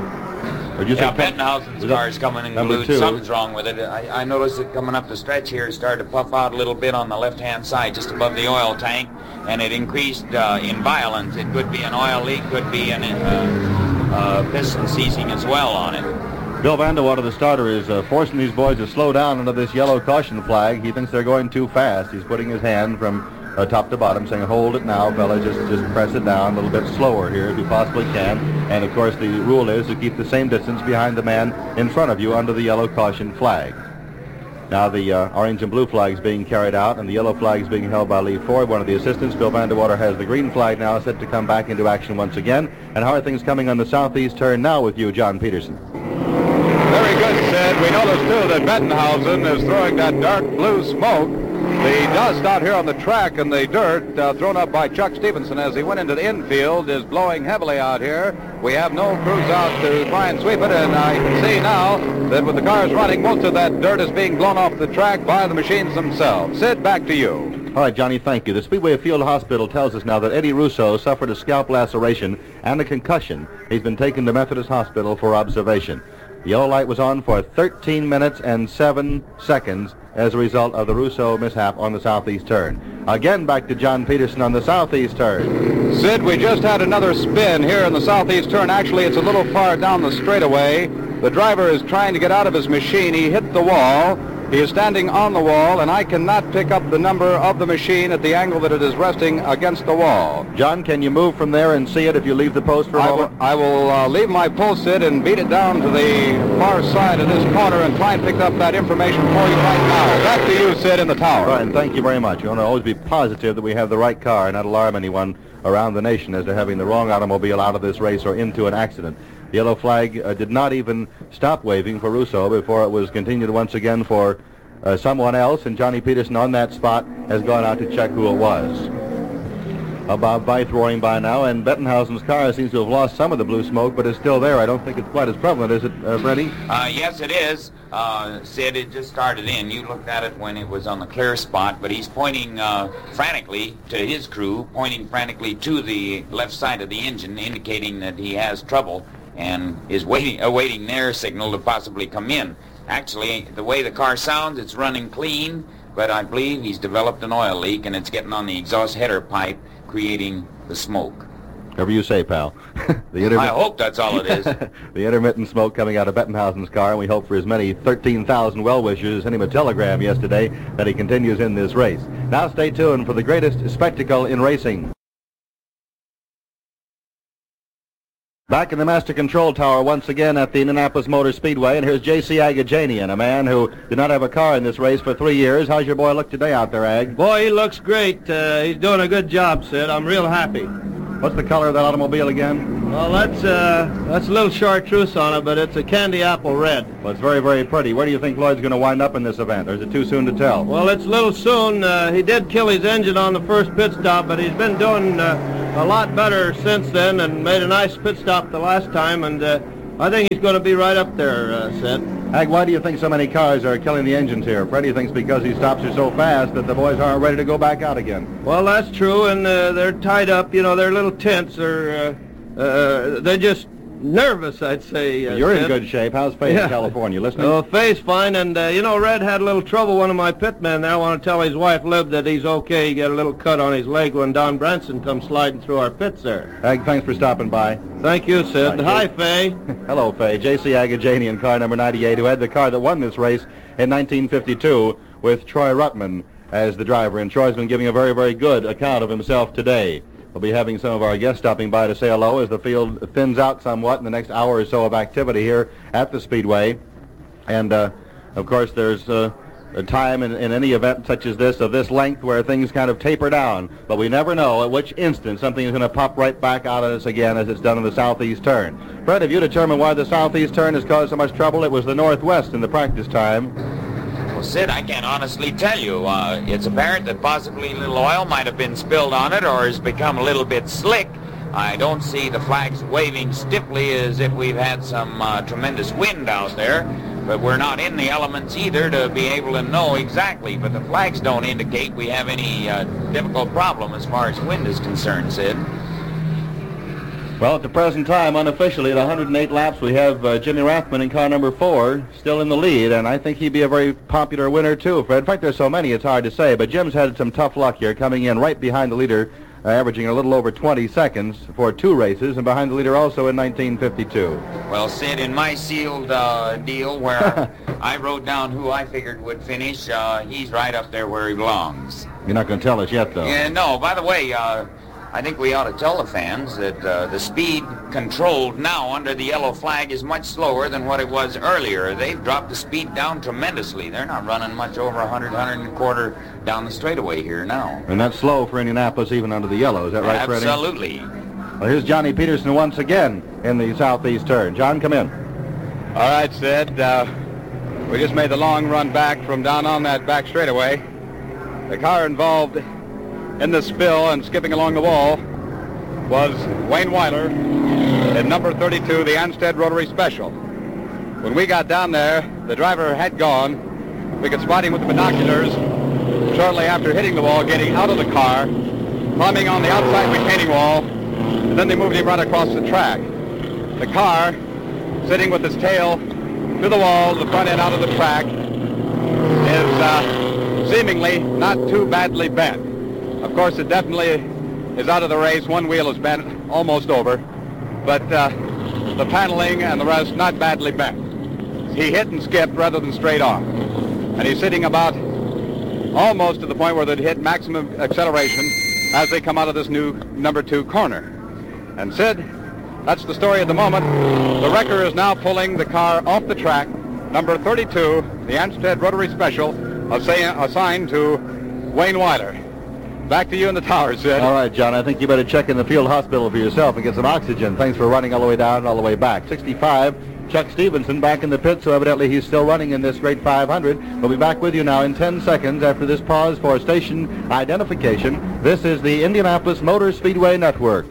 Speaker 1: Or you
Speaker 3: yeah,
Speaker 1: say
Speaker 3: Bettenhausen's car is coming in
Speaker 1: number
Speaker 3: loose.
Speaker 1: two.
Speaker 3: Something's wrong with it. I, I noticed it coming up the stretch here. It started to puff out a little bit on the left-hand side, just above the oil tank, and it increased uh, in violence. It could be an oil leak, could be an uh, uh, piston seizing as well on it.
Speaker 1: Bill Vandewater, the starter, is uh, forcing these boys to slow down under this yellow caution flag. He thinks they're going too fast. He's putting his hand from uh, top to bottom, saying, hold it now, fellas, just, just press it down a little bit slower here if you possibly can. And, of course, the rule is to keep the same distance behind the man in front of you under the yellow caution flag. Now the uh, orange and blue flag is being carried out, and the yellow flag is being held by Lee Ford, one of the assistants. Bill Vandewater has the green flag now set to come back into action once again. And how are things coming on the southeast turn now with you, John Peterson?
Speaker 2: Very good, Sid. We noticed, too, that Bettenhausen is throwing that dark blue smoke. The dust out here on the track and the dirt uh, thrown up by Chuck Stevenson as he went into the infield is blowing heavily out here. We have no crews out to try and sweep it, and I can see now that with the cars running, most of that dirt is being blown off the track by the machines themselves. Sid, back to you.
Speaker 1: All right, Johnny, thank you. The Speedway Field Hospital tells us now that Eddie Russo suffered a scalp laceration and a concussion. He's been taken to Methodist Hospital for observation. The yellow light was on for thirteen minutes and seven seconds as a result of the Russo mishap on the southeast turn. Again, back to John Peterson on the southeast turn.
Speaker 2: Sid, we just had another spin here in the southeast turn. Actually, it's a little far down the straightaway. The driver is trying to get out of his machine. He hit the wall. He is standing on the wall, and I cannot pick up the number of the machine at the angle that it is resting against the wall.
Speaker 1: John, can you move from there and see it if you leave the post for a
Speaker 2: I
Speaker 1: moment?
Speaker 2: will, I will uh, leave my post, Sid, and beat it down to the far side of this corner and try and pick up that information for you right now. Back to you, Sid, in the tower.
Speaker 1: Right, and thank you very much. You want to always be positive that we have the right car and not alarm anyone around the nation as to having the wrong automobile out of this race or into an accident. The yellow flag uh, did not even stop waving for Russo before it was continued once again for uh, someone else, and Johnny Peterson on that spot has gone out to check who it was. Uh, Bob Veith roaring by now, and Bettenhausen's car seems to have lost some of the blue smoke, but it's still there. I don't think it's quite as prevalent, is it, uh, Freddie?
Speaker 3: Uh, yes, it is. Uh, Sid, it just started in. You looked at it when it was on the clear spot, but he's pointing uh, frantically to his crew, pointing frantically to the left side of the engine, indicating that he has trouble and is waiting, awaiting their signal to possibly come in. Actually, the way the car sounds, it's running clean, but I believe he's developed an oil leak, and it's getting on the exhaust header pipe, creating the smoke.
Speaker 1: Whatever you say, pal. the
Speaker 3: I hope that's all it is.
Speaker 1: The intermittent smoke coming out of Bettenhausen's car, and we hope for as many thirteen thousand well-wishers sent him a telegram yesterday that he continues in this race. Now stay tuned for the greatest spectacle in racing. Back in the Master Control Tower once again at the Indianapolis Motor Speedway, and here's J C Agajanian, a man who did not have a car in this race for three years. How's your boy look today out there, Ag?
Speaker 10: Boy, he looks great. Uh, he's doing a good job, Sid. I'm real happy.
Speaker 1: What's the color of that automobile again?
Speaker 10: Well, that's uh, that's a little chartreuse on it, but it's a candy apple red.
Speaker 1: Well, it's very, very pretty. Where do you think Lloyd's going to wind up in this event, or is it too soon to tell?
Speaker 10: Well, it's a little soon. Uh, he did kill his engine on the first pit stop, but he's been doing uh, a lot better since then and made a nice pit stop the last time, and uh, I think he's going to be right up there, uh, Sid.
Speaker 1: Ag, why do you think so many cars are killing the engines here? Freddie thinks because these stops are so fast that the boys aren't ready to go back out again.
Speaker 10: Well, that's true, and uh, they're tied up. You know, they're little tense. Or, uh, uh, they're just nervous, I'd say. Uh,
Speaker 1: You're
Speaker 10: Sid.
Speaker 1: in good shape. How's Faye
Speaker 10: Yeah.
Speaker 1: in California? Listening?
Speaker 10: Oh, Faye's fine, and, uh, you know, Red had a little trouble. One of my pitmen there, I want to tell his wife, Lib, that he's okay. He got a little cut on his leg when Don Branson comes sliding through our pits there.
Speaker 1: Ag, thanks for stopping by.
Speaker 10: Thank you, Sid.
Speaker 1: Hi,
Speaker 10: Hi, Faye.
Speaker 1: Hello, Faye. J C Agajanian, car number ninety-eight, who had the car that won this race in nineteen fifty-two with Troy Ruttman as the driver. And Troy's been giving a very, very good account of himself today. We'll be having some of our guests stopping by to say hello as the field thins out somewhat in the next hour or so of activity here at the Speedway. And, uh, of course, there's uh, a time in, in any event such as this, of this length, where things kind of taper down. But we never know at which instant something is going to pop right back out at us again, as it's done in the southeast turn. Fred, have you determined why the southeast turn has caused so much trouble? It was the northwest in the practice time.
Speaker 3: Well, Sid, I can't honestly tell you. Uh, it's apparent that possibly a little oil might have been spilled on it or has become a little bit slick. I don't see the flags waving stiffly as if we've had some uh, tremendous wind out there, but we're not in the elements either to be able to know exactly. But the flags don't indicate we have any uh, difficult problem as far as wind is concerned, Sid.
Speaker 1: Well, at the present time, unofficially, at one hundred eight laps, we have uh, Jimmy Rathman in car number four, still in the lead, and I think he'd be a very popular winner, too, Fred. In fact, there's so many, it's hard to say, but Jim's had some tough luck here, coming in right behind the leader, uh, averaging a little over twenty seconds for two races, and behind the leader also in nineteen fifty-two.
Speaker 3: Well, Sid, in my sealed uh, deal where I wrote down who I figured would finish, uh, he's right up there where he belongs.
Speaker 1: You're not going to tell us yet, though.
Speaker 3: Yeah, no, by the way, uh, I think we ought to tell the fans that uh, the speed controlled now under the yellow flag is much slower than what it was earlier. They've dropped the speed down tremendously. They're not running much over one hundred, one hundred and a quarter down the straightaway here now.
Speaker 1: And that's slow for Indianapolis even under the yellow. Is that right, Freddie?
Speaker 3: Absolutely.
Speaker 1: Well, here's Johnny Peterson once again in the southeast turn. John, come in.
Speaker 2: All right, Sid. Uh, we just made the long run back from down on that back straightaway. The car involved in the spill and skipping along the wall was Wayne Weiler in number thirty-two, the Ansted Rotary Special. When we got down there, the driver had gone. We could spot him with the binoculars shortly after hitting the wall, getting out of the car, climbing on the outside retaining wall, and then they moved him right across the track. The car, sitting with its tail to the wall, the front end out of the track, is uh, seemingly not too badly bent. Of course, it definitely is out of the race. One wheel is bent almost over, but uh, the paneling and the rest not badly bent. He hit and skipped rather than straight on. And he's sitting about almost to the point where they'd hit maximum acceleration as they come out of this new number two corner. And Sid, that's the story at the moment. The wrecker is now pulling the car off the track. Number thirty-two, the Ansted Rotary Special, assigned to Wayne Weiler. Back to you in the tower, Sid.
Speaker 1: All right, John, I think you better check in the field hospital for yourself and get some oxygen. Thanks for running all the way down and all the way back. sixty-five, Chuck Stevenson back in the pit, so evidently he's still running in this great five hundred. We'll be back with you now in ten seconds after this pause for station identification. This is the Indianapolis Motor Speedway Network.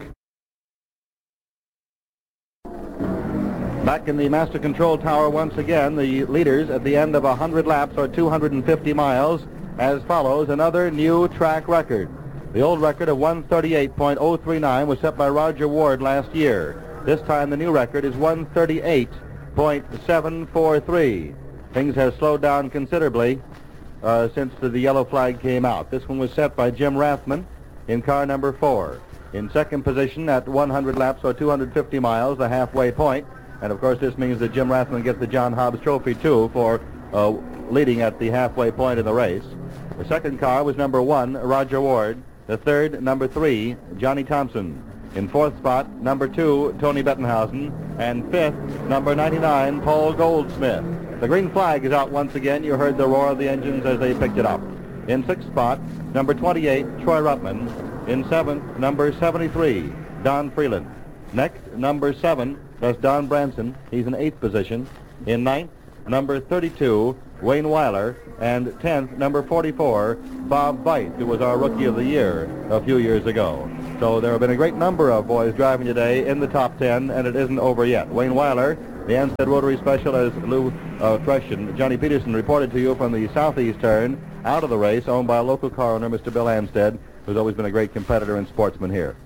Speaker 1: Back in the Master Control Tower once again, the leaders at the end of one hundred laps or two hundred fifty miles. As follows, another new track record. The old record of one thirty-eight point oh three nine was set by Roger Ward last year. This time the new record is one thirty-eight point seven four three. Things have slowed down considerably uh, since the, the yellow flag came out. This one was set by Jim Rathman in car number four. In second position at one hundred laps or two hundred fifty miles, the halfway point. And of course this means that Jim Rathman gets the John Hobbs Trophy too for uh, leading at the halfway point of the race. The second car was number one, Roger Ward. The third, number three, Johnny Thompson. In fourth spot, number two, Tony Bettenhausen. And fifth, number ninety-nine, Paul Goldsmith. The green flag is out once again. You heard the roar of the engines as they picked it up. In sixth spot, number twenty-eight, Troy Ruttman. In seventh, number seventy-three, Don Freeland. Next, number seven, that's Don Branson. He's in eighth position. In ninth, number thirty-two, Wayne Weiler. And tenth, number forty-four, Bob Veit, who was our Rookie of the Year a few years ago. So there have been a great number of boys driving today in the top ten, and it isn't over yet. Wayne Weiler, the Ansted Rotary Special, as Lou uh, Thresh and Johnny Peterson reported to you from the southeast turn out of the race, owned by a local car owner, Mister Bill Ansted, who's always been a great competitor and sportsman here.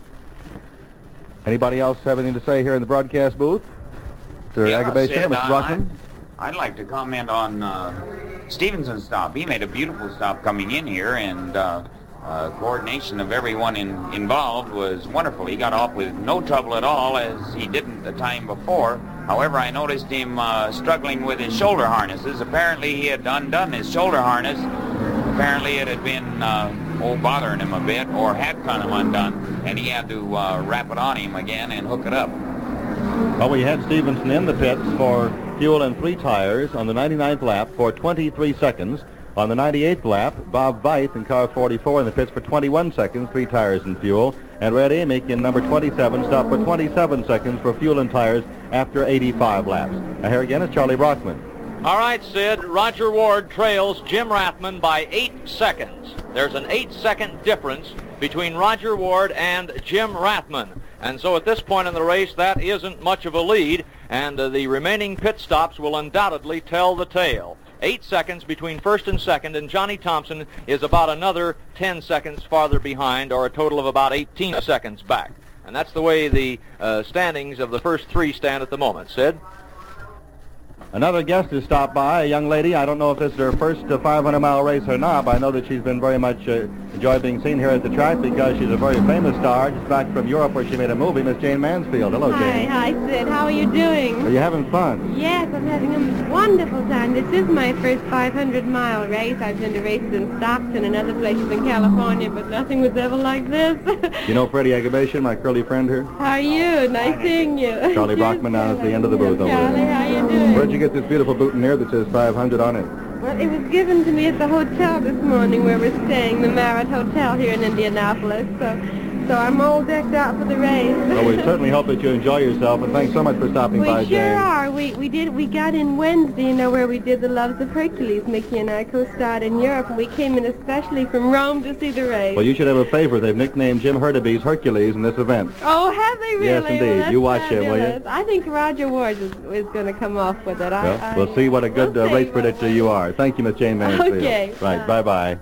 Speaker 1: Anybody else have anything to say here in the broadcast booth? Mister
Speaker 3: Yeah,
Speaker 1: Agabation,
Speaker 3: Sid,
Speaker 1: Mister
Speaker 3: uh,
Speaker 1: Rockman?
Speaker 3: I- I'd like to comment on uh, Stevenson's stop. He made a beautiful stop coming in here, and uh, uh, coordination of everyone in, involved was wonderful. He got off with no trouble at all, as he didn't the time before. However, I noticed him uh, struggling with his shoulder harnesses. Apparently, he had undone his shoulder harness. Apparently, it had been uh, oh, bothering him a bit, or had kind of undone, and he had to uh, wrap it on him again and hook it up.
Speaker 1: Well, we had Stevenson in the pits for fuel and three tires on the ninety-ninth lap for twenty-three seconds. On the ninety-eighth lap, Bob Veit in car forty-four in the pits for twenty-one seconds, three tires and fuel. And Red Amick in number twenty-seven stopped for twenty-seven seconds for fuel and tires after eighty-five laps. Now here again is Charlie Brockman.
Speaker 4: All right, Sid, Roger Ward trails Jim Rathman by eight seconds. There's an eight-second difference between Roger Ward and Jim Rathman. And so at this point in the race, that isn't much of a lead, and uh, the remaining pit stops will undoubtedly tell the tale. Eight seconds between first and second, and Johnny Thompson is about another ten seconds farther behind, or a total of about eighteen seconds back. And that's the way the uh, standings of the first three stand at the moment. Sid?
Speaker 1: Another guest has stopped by, a young lady. I don't know if this is her first uh, five hundred mile race or not, but I know that she's been very much uh, enjoyed being seen here at the track because she's a very famous star, just back from Europe where she made a movie, Miss Jane Mansfield. Hello,
Speaker 11: Hi,
Speaker 1: Jane.
Speaker 11: hi, Sid. How are you doing?
Speaker 1: Are you having fun?
Speaker 11: Yes, I'm having a wonderful time. This is my first five hundred mile race. I've been to races in Stockton and other places in California, but nothing was ever like this.
Speaker 1: You know Freddie Agabation, my curly friend here?
Speaker 11: How are you? Nice seeing you.
Speaker 1: Charlie Brockman down at the end of the booth over
Speaker 11: Charlie,
Speaker 1: there.
Speaker 11: how you doing?
Speaker 1: Where'd you get this beautiful boutonniere that says five hundred on it?
Speaker 11: Well, it was given to me at the hotel this morning where we're staying, the Marriott Hotel here in Indianapolis. So, so I'm all decked out for the race.
Speaker 1: Well, we certainly hope that you enjoy yourself, and thanks so much for stopping
Speaker 11: we
Speaker 1: by,
Speaker 11: sure
Speaker 1: Jane.
Speaker 11: are. We we did. We got in Wednesday, you know, where we did the Loves of Hercules. Mickey and I co-starred in Europe, and we came in especially from Rome to see the race.
Speaker 1: Well, you should have a favor. They've nicknamed Jim Hurtubise Hercules in this event.
Speaker 11: Oh, have they really?
Speaker 1: Yes, indeed.
Speaker 11: Well, that's
Speaker 1: You watch him, will you?
Speaker 11: fabulous. I think Roger Ward is, is going to come off with it. I,
Speaker 1: Well,
Speaker 11: I,
Speaker 1: we'll see what a good
Speaker 11: we'll
Speaker 1: uh,
Speaker 11: see
Speaker 1: race
Speaker 11: what-
Speaker 1: predictor you are. Thank you, Miss Jane Mansfield.
Speaker 11: Okay,
Speaker 1: Right,
Speaker 11: bye.
Speaker 1: bye-bye.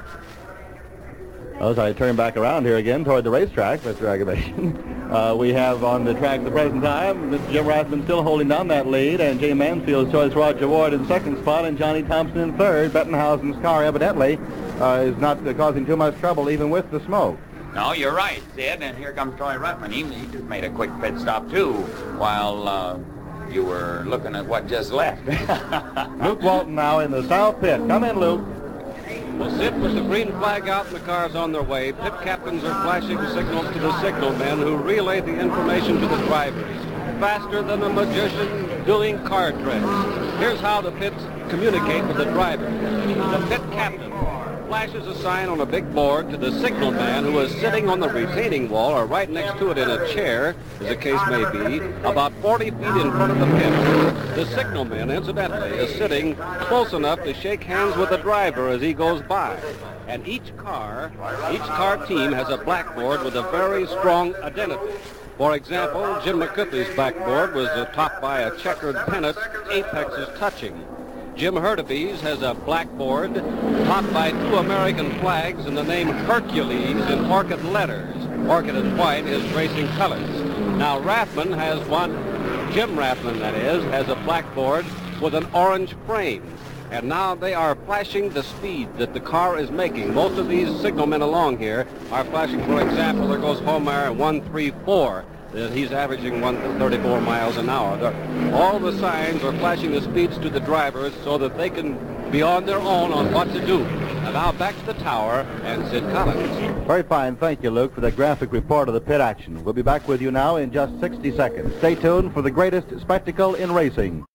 Speaker 1: Well, as I turn back around here again toward the racetrack, Mister Agabation, uh, we have on the track at the present time, Mister Jim Rathman still holding down that lead, and Jay Mansfield's choice Roger Ward in second spot, and Johnny Thompson in third. Bettenhausen's car evidently uh, is not uh, causing too much trouble, even with the smoke.
Speaker 3: No, you're right, Sid, and here comes Troy Ruttman. He, he just made a quick pit stop, too, while uh, you were looking at what just left.
Speaker 1: Luke Walton now in the south pit. Come in, Luke.
Speaker 8: Well, Sid, with the green flag out and the cars on their way, pit captains are flashing signals to the signalmen who relay the information to the drivers. Faster than a magician doing card tricks. Here's how the pits communicate with the drivers. The pit captain flashes a sign on a big board to the signalman who is sitting on the retaining wall or right next to it in a chair, as the case may be, about forty feet in front of the pit. The signalman, incidentally, is sitting close enough to shake hands with the driver as he goes by. And each car, each car team has a blackboard with a very strong identity. For example, Jim McCuffey's blackboard was uh, topped by a checkered pennant, apexes touching. Jim Hurtubise has a blackboard topped by two American flags and the name Hercules in orchid letters. Orchid and white is racing colors. Now Rathman has one, Jim Rathman that is, has a blackboard with an orange frame. And now they are flashing the speed that the car is making. Most of these signalmen along here are flashing, for example, there goes Homer one three four. He's averaging one thirty-four miles an hour. The, all the signs are flashing the speeds to the drivers so that they can be on their own on what to do. And now back to the tower and Sid Collins.
Speaker 1: Very fine. Thank you, Luke, for the graphic report of the pit action. We'll be back with you now in just sixty seconds. Stay tuned for the greatest spectacle in racing.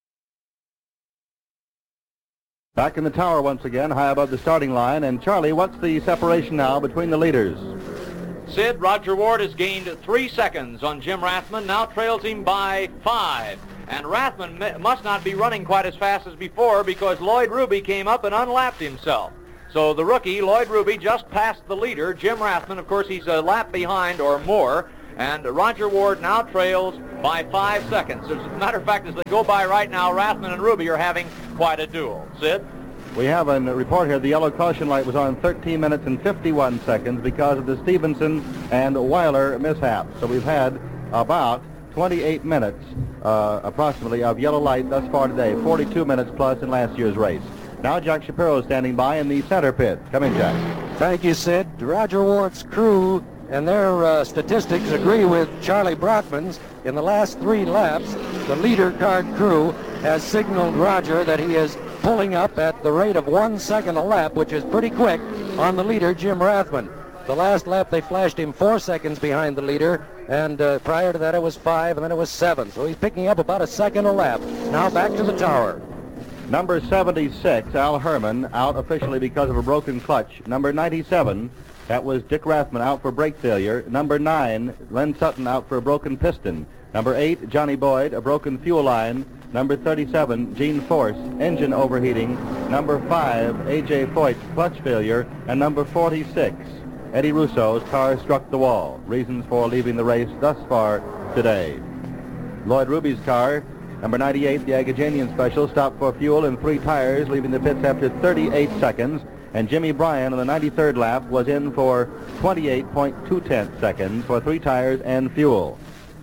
Speaker 1: Back in the tower once again, high above the starting line. And Charlie, what's the separation now between the leaders?
Speaker 4: Sid, Roger Ward has gained three seconds on Jim Rathman, now trails him by five. And Rathman must not be running quite as fast as before because Lloyd Ruby came up and unlapped himself. So the rookie, Lloyd Ruby, just passed the leader, Jim Rathman. Of course, he's a lap behind or more. And Roger Ward now trails by five seconds. As a matter of fact, as they go by right now, Rathman and Ruby are having quite a duel. Sid?
Speaker 1: We have a report here. The yellow caution light was on thirteen minutes and fifty-one seconds because of the Stevenson and Weiler mishap. So we've had about twenty-eight minutes, uh, approximately, of yellow light thus far today, forty-two minutes plus in last year's race. Now Jack Shapiro is standing by in the center pit. Come in, Jack.
Speaker 7: Thank you, Sid. Roger Ward's crew and their uh, statistics agree with Charlie Brockman's. In the last three laps, the leader card crew has signaled Roger that he is pulling up at the rate of one second a lap, which is pretty quick, on the leader, Jim Rathman. The last lap, they flashed him four seconds behind the leader, and uh, prior to that, it was five, and then it was seven. So he's picking up about a second a lap. Now back to the tower.
Speaker 1: Number seventy-six, Al Herman, out officially because of a broken clutch. Number ninety-seven, that was Dick Rathman, out for brake failure. Number nine, Len Sutton, out for a broken piston. Number eight, Johnny Boyd, a broken fuel line. Number thirty-seven, Gene Force, engine overheating. Number five, A J Foyt, clutch failure. And number forty-six, Eddie Russo's car struck the wall. Reasons for leaving the race thus far today. Lloyd Ruby's car, number ninety-eight, the Agajanian Special, stopped for fuel and three tires, leaving the pits after thirty-eight seconds. And Jimmy Bryan on the ninety-third lap was in for twenty-eight point two seconds for three tires and fuel.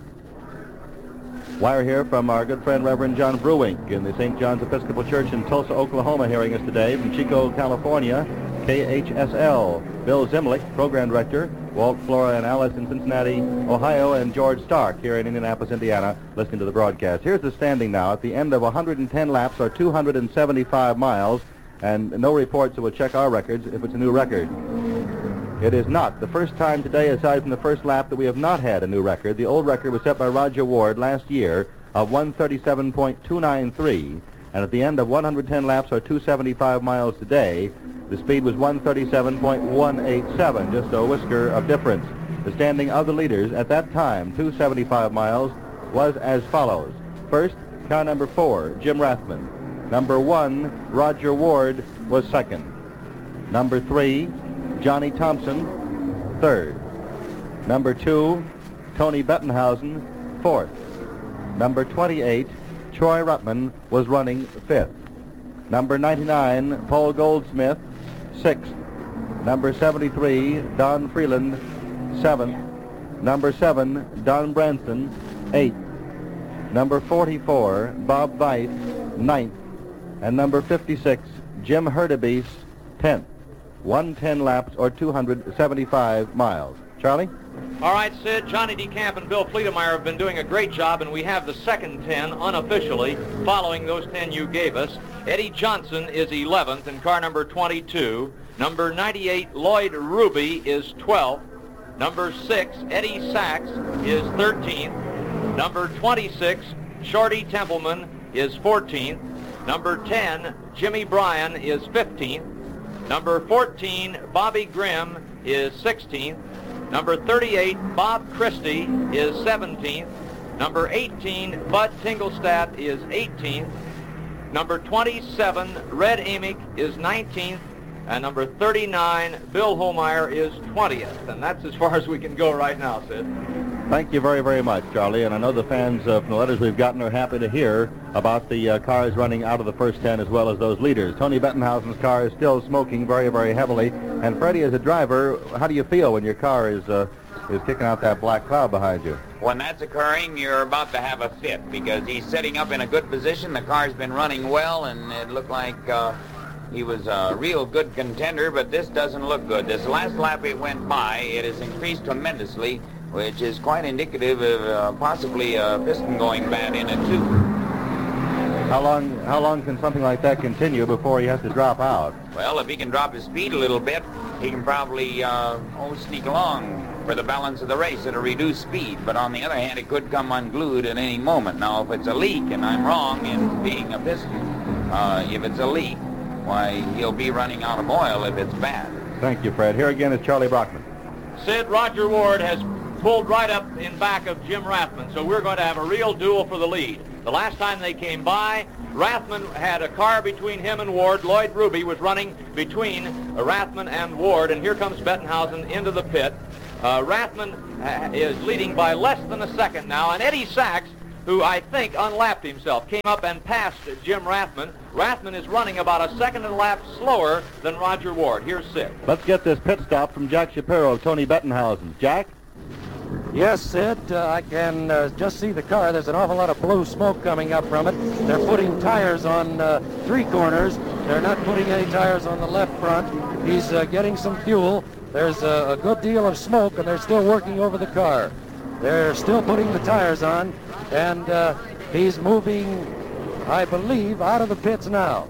Speaker 1: Wire here from our good friend Reverend John Brewink in the Saint John's Episcopal Church in Tulsa, Oklahoma, hearing us today. From Chico, California, K H S L. Bill Zimlick, Program Director. Walt, Flora, and Alice in Cincinnati, Ohio, and George Stark here in Indianapolis, Indiana, listening to the broadcast. Here's the standing now at the end of one hundred ten laps, or two hundred seventy-five miles, and no reports that will check our records if it's a new record. It is not. The first time today, aside from the first lap, that we have not had a new record. The old record was set by Roger Ward last year of one thirty-seven point two nine three, and at the end of one hundred ten laps, or two hundred seventy-five miles today, the speed was one thirty-seven point one eight seven, just a whisker of difference. The standing of the leaders at that time, two hundred seventy-five miles, was as follows. First, car number four, Jim Rathman. Number one, Roger Ward, was second. Number three, Johnny Thompson, third. Number two, Tony Bettenhausen, fourth. Number twenty-eight, Troy Ruttman, was running fifth. Number ninety-nine, Paul Goldsmith, sixth. Number seventy-three, Don Freeland, seventh. Number seven, Don Branson, eighth. Number forty-four, Bob Veit, ninth. And number fifty-six, Jim Hurdebeest, tenth. one hundred ten laps, or two hundred seventy-five miles. Charlie?
Speaker 4: All right, Sid, Johnny DeCamp and Bill Fleetemeyer have been doing a great job, and we have the second ten unofficially following those ten you gave us. Eddie Johnson is eleventh in car number twenty-two. Number ninety-eight, Lloyd Ruby, is twelfth. Number six, Eddie Sachs, is thirteenth. Number twenty-six, Shorty Templeman, is fourteenth. Number ten, Jimmy Bryan, is fifteenth. Number fourteen, Bobby Grimm, is sixteenth. Number thirty-eight, Bob Christie, is seventeenth. Number eighteen, Bud Tingelstadt, is eighteenth. Number twenty-seven, Red Amick, is nineteenth. And number thirty-nine, Bill Holmeyer, is twentieth. And that's as far as we can go right now, Sid.
Speaker 1: Thank you very, very much, Charlie. And I know the fans uh, from the letters we've gotten are happy to hear about the uh, cars running out of the first ten as well as those leaders. Tony Bettenhausen's car is still smoking very, very heavily. And Freddie, as a driver, how do you feel when your car is uh, is kicking out that black cloud behind you?
Speaker 3: When that's occurring, you're about to have a fit because he's setting up in a good position. The car's been running well, and it looked like uh, he was a real good contender, but this doesn't look good. This last lap it went by, it has increased tremendously, which is quite indicative of uh, possibly a piston going bad in it, too.
Speaker 1: How long, how long can something like that continue before he has to drop out?
Speaker 3: Well, if he can drop his speed a little bit, he can probably uh, oh, sneak along for the balance of the race at a reduced speed. But on the other hand, it could come unglued at any moment. Now, if it's a leak, and I'm wrong in being a piston, uh, if it's a leak, why, he'll be running out of oil if it's bad.
Speaker 1: Thank you, Fred. Here again is Charlie Brockman.
Speaker 4: Sid, Roger Ward has pulled right up in back of Jim Rathman, so we're going to have a real duel for the lead. The last time they came by, Rathman had a car between him and Ward. Lloyd Ruby was running between uh, Rathman and Ward, and here comes Bettenhausen into the pit. Uh, Rathman uh, is leading by less than a second now, and Eddie Sachs, who I think unlapped himself, came up and passed Jim Rathman. Rathman is running about a second and a lap slower than Roger Ward. Here's Sid.
Speaker 1: Let's get this pit stop from Jack Shapiro, Tony Bettenhausen. Jack?
Speaker 7: Yes, Sid, uh, I can uh, just see the car. There's an awful lot of blue smoke coming up from it. They're putting tires on uh, three corners. They're not putting any tires on the left front. He's uh, getting some fuel. There's a, a good deal of smoke, and they're still working over the car. They're still putting the tires on, and uh, he's moving, I believe, out of the pits now.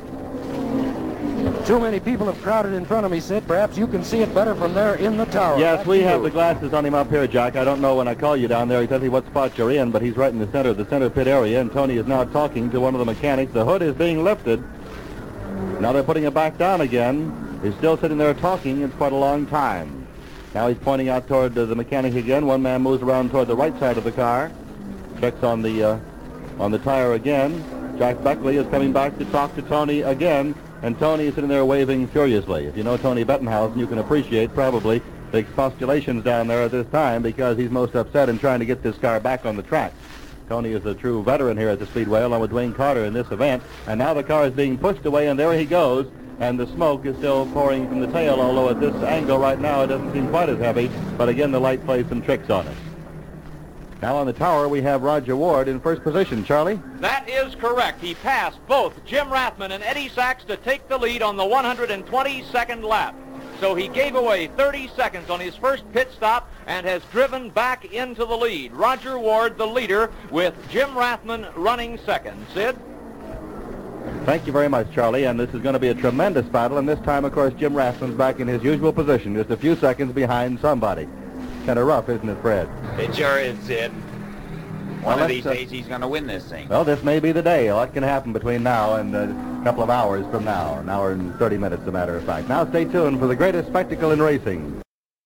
Speaker 7: Too many people have crowded in front of me, Sid. Perhaps you can see it better from there in the tower.
Speaker 1: Yes,
Speaker 7: Back
Speaker 1: we
Speaker 7: to
Speaker 1: have
Speaker 7: you.
Speaker 1: the glasses on him up here, Jack. I don't know when I call you down there exactly what spot you're in, but he's right in the center of the center pit area, and Tony is now talking to one of the mechanics. The hood is being lifted. Now they're putting it back down again. He's still sitting there talking. It's quite a long time. Now he's pointing out toward uh, the mechanic again. One man moves around toward the right side of the car, checks on the uh, on the tire again. Jack Beckley is coming back to talk to Tony again, and Tony is sitting there waving furiously. If you know Tony Bettenhausen, you can appreciate probably the expostulations down there at this time, because he's most upset in trying to get this car back on the track. Tony is a true veteran here at the Speedway, along with Dwayne Carter in this event, and now the car is being pushed away, and there he goes, and the smoke is still pouring from the tail, although at this angle right now it doesn't seem quite as heavy, but again the light plays some tricks on it. Now on the tower we have Roger Ward in first position. Charlie?
Speaker 4: That is correct. He passed both Jim Rathman and Eddie Sachs to take the lead on the one hundred twenty-second lap. So he gave away thirty seconds on his first pit stop and has driven back into the lead. Roger Ward, the leader, with Jim Rathman running second. Sid?
Speaker 1: Thank you very much, Charlie, and this is going to be a tremendous battle, and this time, of course, Jim Rathman's back in his usual position, just a few seconds behind somebody. Kind of rough, isn't it, Fred?
Speaker 3: It sure is, Sid. One
Speaker 1: Well,
Speaker 3: of these
Speaker 1: let's, uh,
Speaker 3: days he's going to win this thing.
Speaker 1: Well, this may be the day. A lot can happen between now and a couple of hours from now, an hour and thirty minutes, as a matter of fact. Now stay tuned for the greatest spectacle in racing.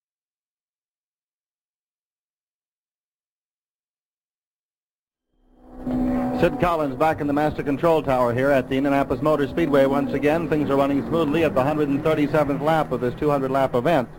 Speaker 1: Sid Collins back in the master control tower here at the Indianapolis Motor Speedway once again. Things are running smoothly at the one hundred thirty-seventh lap of this two hundred lap event.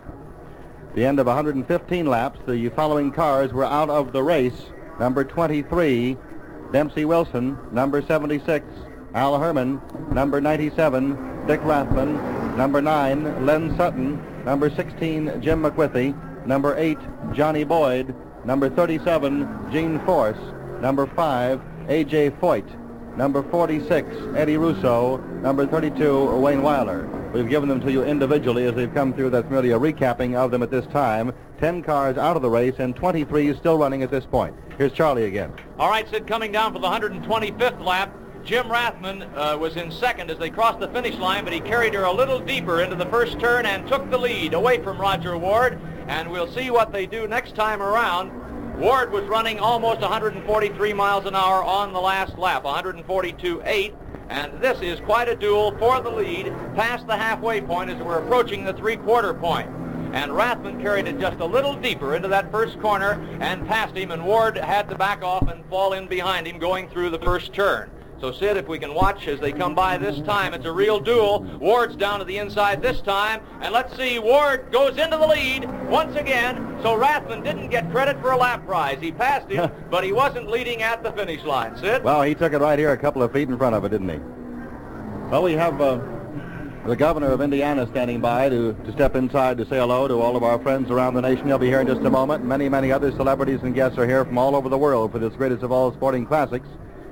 Speaker 1: The end of one hundred fifteen laps, the following cars were out of the race. Number twenty-three, Dempsey Wilson. Number seventy-six, Al Herman. Number ninety-seven, Dick Rathman. Number nine, Len Sutton. Number sixteen, Jim McWithy. Number eight, Johnny Boyd. Number thirty-seven, Gene Force. Number five, A J Foyt. Number forty-six, Eddie Russo. Number thirty-two, Wayne Weiler. We've given them to you individually as they've come through. That's merely a recapping of them at this time. Ten cars out of the race and twenty-three still running at this point. Here's Charlie again.
Speaker 4: All right, Sid, coming down for the one hundred twenty-fifth lap, Jim Rathman uh, was in second as they crossed the finish line, but he carried her a little deeper into the first turn and took the lead away from Roger Ward, and we'll see what they do next time around. Ward was running almost one hundred forty-three miles an hour on the last lap, one hundred forty-two point eight, and this is quite a duel for the lead past the halfway point as we're approaching the three-quarter point. And Rathman carried it just a little deeper into that first corner and passed him, and Ward had to back off and fall in behind him going through the first turn. So, Sid, if we can watch as they come by this time, it's a real duel. Ward's down to the inside this time, and let's see, Ward goes into the lead once again, so Rathman didn't get credit for a lap prize. He passed him, but he wasn't leading at the finish line. Sid?
Speaker 1: Well, he took it right here a couple of feet in front of it, didn't he? Well, we have uh, the governor of Indiana standing by to, to step inside to say hello to all of our friends around the nation. He'll be here in just a moment. Many, many other celebrities and guests are here from all over the world for this greatest of all sporting classics.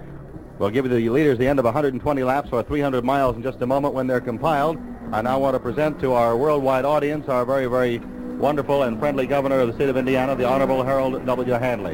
Speaker 1: We'll give you the leaders the end of one hundred twenty laps or three hundred miles in just a moment when they're compiled. I now want to present to our worldwide audience our very, very wonderful and friendly governor of the state of Indiana, the Honorable Harold W. Hanley.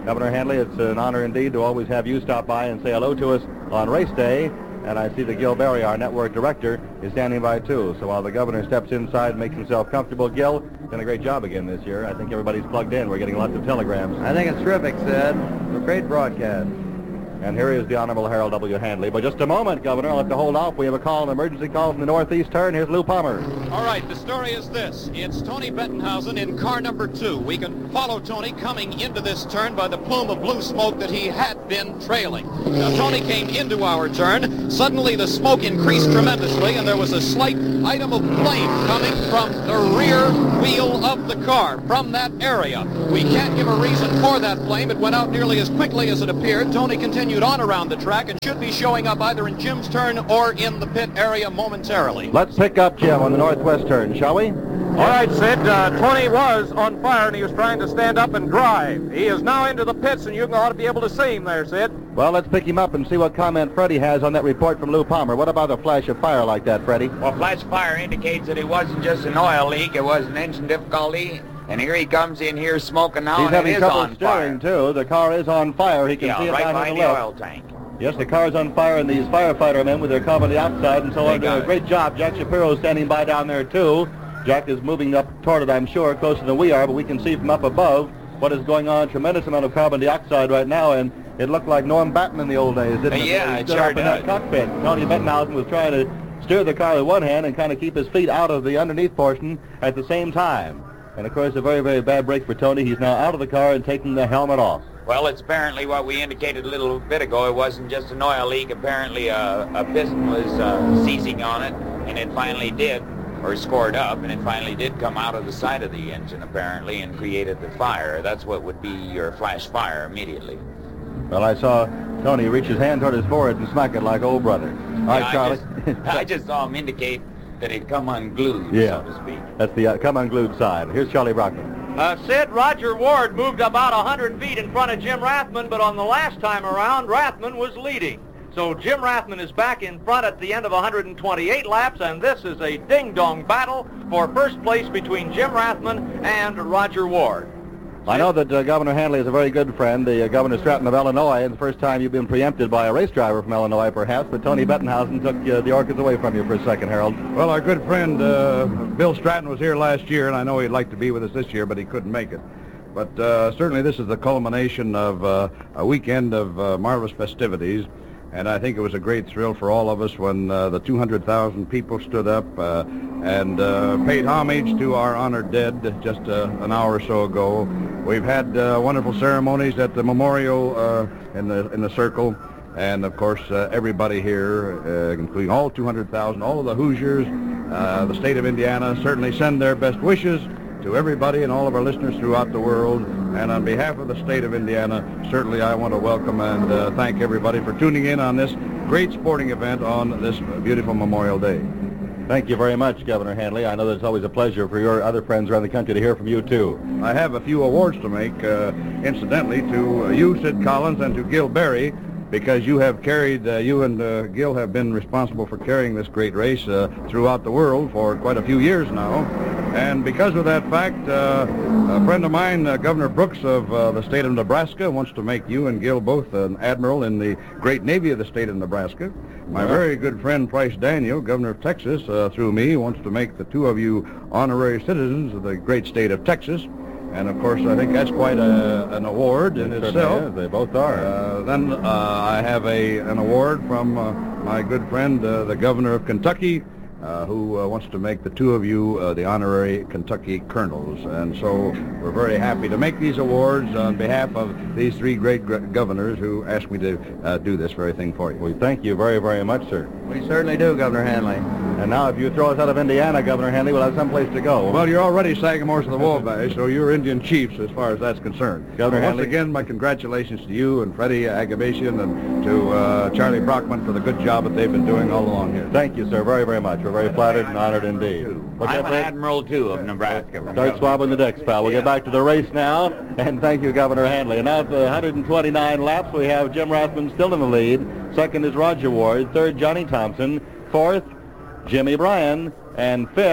Speaker 1: Governor Handley, it's an honor indeed to always have you stop by and say hello to us on race day. And I see that Gil Berry, our network director, is standing by too. So while the governor steps inside and makes himself comfortable, Gil, done a great job again this year. I think everybody's plugged in. We're getting lots of telegrams.
Speaker 12: I think it's terrific, Sid. It's a great broadcast.
Speaker 1: And here is the Honorable Harold W. Handley. But just a moment, Governor. I'll have to hold off. We have a call, an emergency call from the northeast turn. Here's Lou Palmer.
Speaker 13: All right, the story is this. It's Tony Bettenhausen in car number two. We can follow Tony coming into this turn by the plume of blue smoke that he had been trailing. Now, Tony came into our turn. Suddenly, the smoke increased tremendously, and there was a slight item of flame coming from the rear wheel of the car, from that area. We can't give a reason for that flame. It went out nearly as quickly as it appeared. Tony continued on around the track and should be showing up either in Jim's turn or in the pit area momentarily.
Speaker 1: Let's pick up Jim on the northwest turn, shall we?
Speaker 10: All right, Sid. Uh, Tony was on fire, and he was trying to stand up and drive. He is now into the pits, and you ought to be able to see him there, Sid.
Speaker 1: Well, let's pick him up and see what comment Freddie has on that report from Lou Palmer. What about a flash of fire like that, Freddie?
Speaker 3: Well, flash of fire indicates that it wasn't just an oil leak. It was an engine difficulty. And here he comes in here smoking now,
Speaker 1: He's
Speaker 3: and
Speaker 1: having
Speaker 3: it is
Speaker 1: trouble
Speaker 3: on
Speaker 1: steering,
Speaker 3: fire.
Speaker 1: too. The car is on fire. He can
Speaker 3: yeah,
Speaker 1: see it
Speaker 3: right
Speaker 1: down
Speaker 3: behind
Speaker 1: to the
Speaker 3: the
Speaker 1: left.
Speaker 3: oil tank.
Speaker 1: Yes, the car's on fire, and these firefighter men with their carbon dioxide and so on doing a great job. Jack Shapiro standing by down there, too. Jack is moving up toward it, I'm sure, closer than we are, but we can see from up above what is going on. Tremendous amount of carbon dioxide right now, and it looked like Norm Batman in the old days, didn't
Speaker 3: Uh,
Speaker 1: it?
Speaker 3: yeah,
Speaker 1: He
Speaker 3: it
Speaker 1: stood
Speaker 3: sure
Speaker 1: up in that
Speaker 3: does.
Speaker 1: cockpit. Tony Bettenhausen was trying to steer the car with one hand and kind of keep his feet out of the underneath portion at the same time. And, of course, a very, very bad break for Tony. He's now out of the car and taking the helmet off.
Speaker 3: Well, it's apparently what we indicated a little bit ago. It wasn't just an oil leak. Apparently a, a piston was uh, seizing on it, and it finally did, or scored up, and it finally did come out of the side of the engine, apparently, and created the fire. That's what would be your flash fire immediately.
Speaker 1: Well, I saw Tony reach his hand toward his forehead and smack it like old brother. All right,
Speaker 3: Yeah,
Speaker 1: Charlie.
Speaker 3: I just, I just saw him indicate that it come unglued,
Speaker 1: Yeah.
Speaker 3: so to speak.
Speaker 1: That's the uh, come unglued side. Here's Charlie Brockman.
Speaker 12: Uh, Sid, Roger Ward moved about one hundred feet in front of Jim Rathman, but on the last time around, Rathman was leading. So Jim Rathman is back in front at the end of one hundred twenty-eight laps, and this is a ding-dong battle for first place between Jim Rathman and Roger Ward.
Speaker 1: I know that uh, Governor Handley is a very good friend, the uh, Governor Stratton of Illinois. It's the first time you've been preempted by a race driver from Illinois, perhaps, but Tony Bettenhausen took uh, the orchids away from you for a second, Harold.
Speaker 2: Well, our good friend uh, Bill Stratton was here last year, and I know he'd like to be with us this year, but he couldn't make it. But uh, certainly this is the culmination of uh, a weekend of uh, marvelous festivities, and I think it was a great thrill for all of us when uh, the two hundred thousand people stood up uh, and uh, paid homage to our honored dead just uh, an hour or so ago. We've had uh, wonderful ceremonies at the memorial uh, in the in the circle, and of course uh, everybody here, uh, including all two hundred thousand, all of the Hoosiers, uh, the state of Indiana, certainly send their best wishes to everybody and all of our listeners throughout the world. And on behalf of the state of Indiana, certainly I want to welcome and uh, thank everybody for tuning in on this great sporting event on this beautiful Memorial Day.
Speaker 1: Thank you very much, Governor Handley. I know that it's always a pleasure for your other friends around the country to hear from you, too.
Speaker 2: I have a few awards to make, uh, incidentally, to uh, you, Sid Collins, and to Gil Berry, because you have carried, uh, you and uh, Gil have been responsible for carrying this great race uh, throughout the world for quite a few years now. And because of that fact, uh, a friend of mine, uh, Governor Brooks of uh, the state of Nebraska, wants to make you and Gil both an admiral in the great Navy of the state of Nebraska. My very good friend Price Daniel, Governor of Texas, uh, through me, wants to make the two of you honorary citizens of the great state of Texas. And, of course, I think that's quite a, an award in
Speaker 1: It
Speaker 2: itself.
Speaker 1: certainly is. They both are.
Speaker 2: Uh, then uh, I have a an award from uh, my good friend, uh, the Governor of Kentucky, uh, who uh, wants to make the two of you uh, the honorary Kentucky colonels. And so we're very happy to make these awards on behalf of these three great gr- governors who asked me to uh, do this very thing for you.
Speaker 1: We thank you very, very much, sir.
Speaker 12: We certainly do, Governor Handley.
Speaker 1: And now if you throw us out of Indiana, Governor Handley, we'll have someplace to go.
Speaker 2: Well, you're already Sagamores of the Wabash, so you're Indian chiefs as far as that's concerned.
Speaker 1: Governor
Speaker 2: Once
Speaker 1: Handley.
Speaker 2: again, my congratulations to you and Freddie Agabasian and to uh, Charlie Brockman for the good job that they've been doing all along here.
Speaker 1: Thank you, sir, very, very much. We're very flattered and honored indeed. What's
Speaker 3: I'm
Speaker 1: that,
Speaker 3: an
Speaker 1: Fred?
Speaker 3: admiral, too, of Nebraska.
Speaker 1: Start swabbing the decks, pal. We'll get back to the race now, and thank you, Governor Handley. And now at the one hundred twenty-nine laps, we have Jim Rathman still in the lead. Second is Roger Ward. Third, Johnny Thompson. Fourth, Jimmy Bryan. And fifth,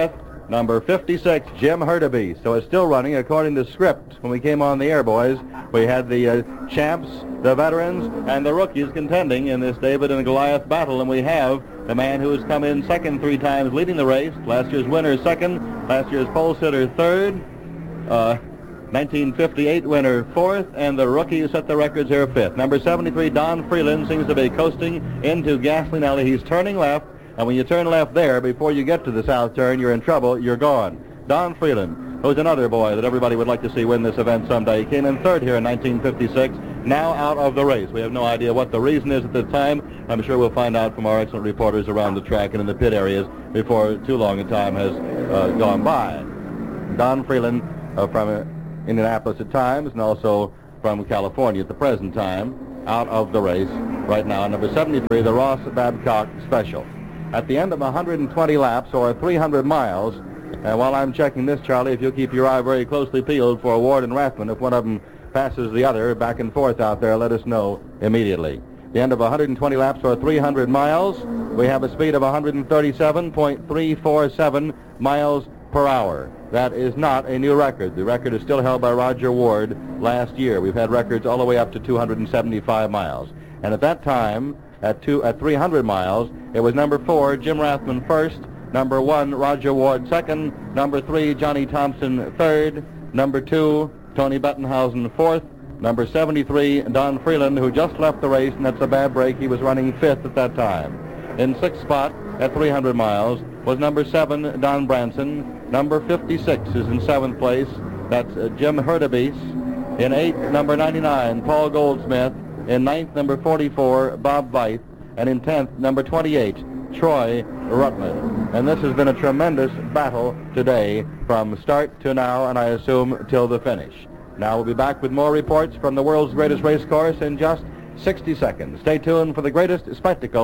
Speaker 1: number fifty-six, Jim Hurtubise. So it's still running according to script. When we came on the air, boys, we had the uh, champs, the veterans, and the rookies contending in this David and Goliath battle, and we have the man who has come in second three times leading the race, last year's winner second, last year's pole sitter third, uh, nineteen fifty-eight winner fourth, and the rookie who set the records here fifth. Number seventy-three, Don Freeland, seems to be coasting into Gasoline Alley. He's turning left, and when you turn left there, before you get to the south turn, you're in trouble, you're gone. Don Freeland, who's another boy that everybody would like to see win this event someday. He came in third here in nineteen fifty-six, now out of the race. We have no idea what the reason is at the time. I'm sure we'll find out from our excellent reporters around the track and in the pit areas before too long a time has uh, gone by. Don Freeland uh, from uh, Indianapolis at times, and also from California at the present time, out of the race right now. Number seventy-three, the Ross Babcock Special. At the end of one hundred twenty laps, or three hundred miles, and while I'm checking this, Charlie, if you'll keep your eye very closely peeled for Ward and Rathman, if one of them passes the other back and forth out there, let us know immediately. The end of one hundred twenty laps, or three hundred miles, we have a speed of one hundred thirty-seven point three four seven miles per hour. That is not a new record. The record is still held by Roger Ward last year. We've had records all the way up to two hundred seventy-five miles. And at that time, at two at three hundred miles, it was number four, Jim Rathman first, number one, Roger Ward second, number three, Johnny Thompson third, number two, Tony Bettenhausen fourth, number seventy-three, Don Freeland, who just left the race, and that's a bad break. He was running fifth at that time. In sixth spot at three hundred miles was number seven, Don Branson. Number fifty-six is in seventh place. That's uh, Jim Hurtubise. In eighth, number ninety-nine, Paul Goldsmith. In ninth, number forty-four, Bob Veith. And in tenth, number twenty-eight, Troy Ruttman. And this has been a tremendous battle today from start to now, and I assume till the finish. Now we'll be back with more reports from the world's greatest race course in just sixty seconds. Stay tuned for the greatest spectacle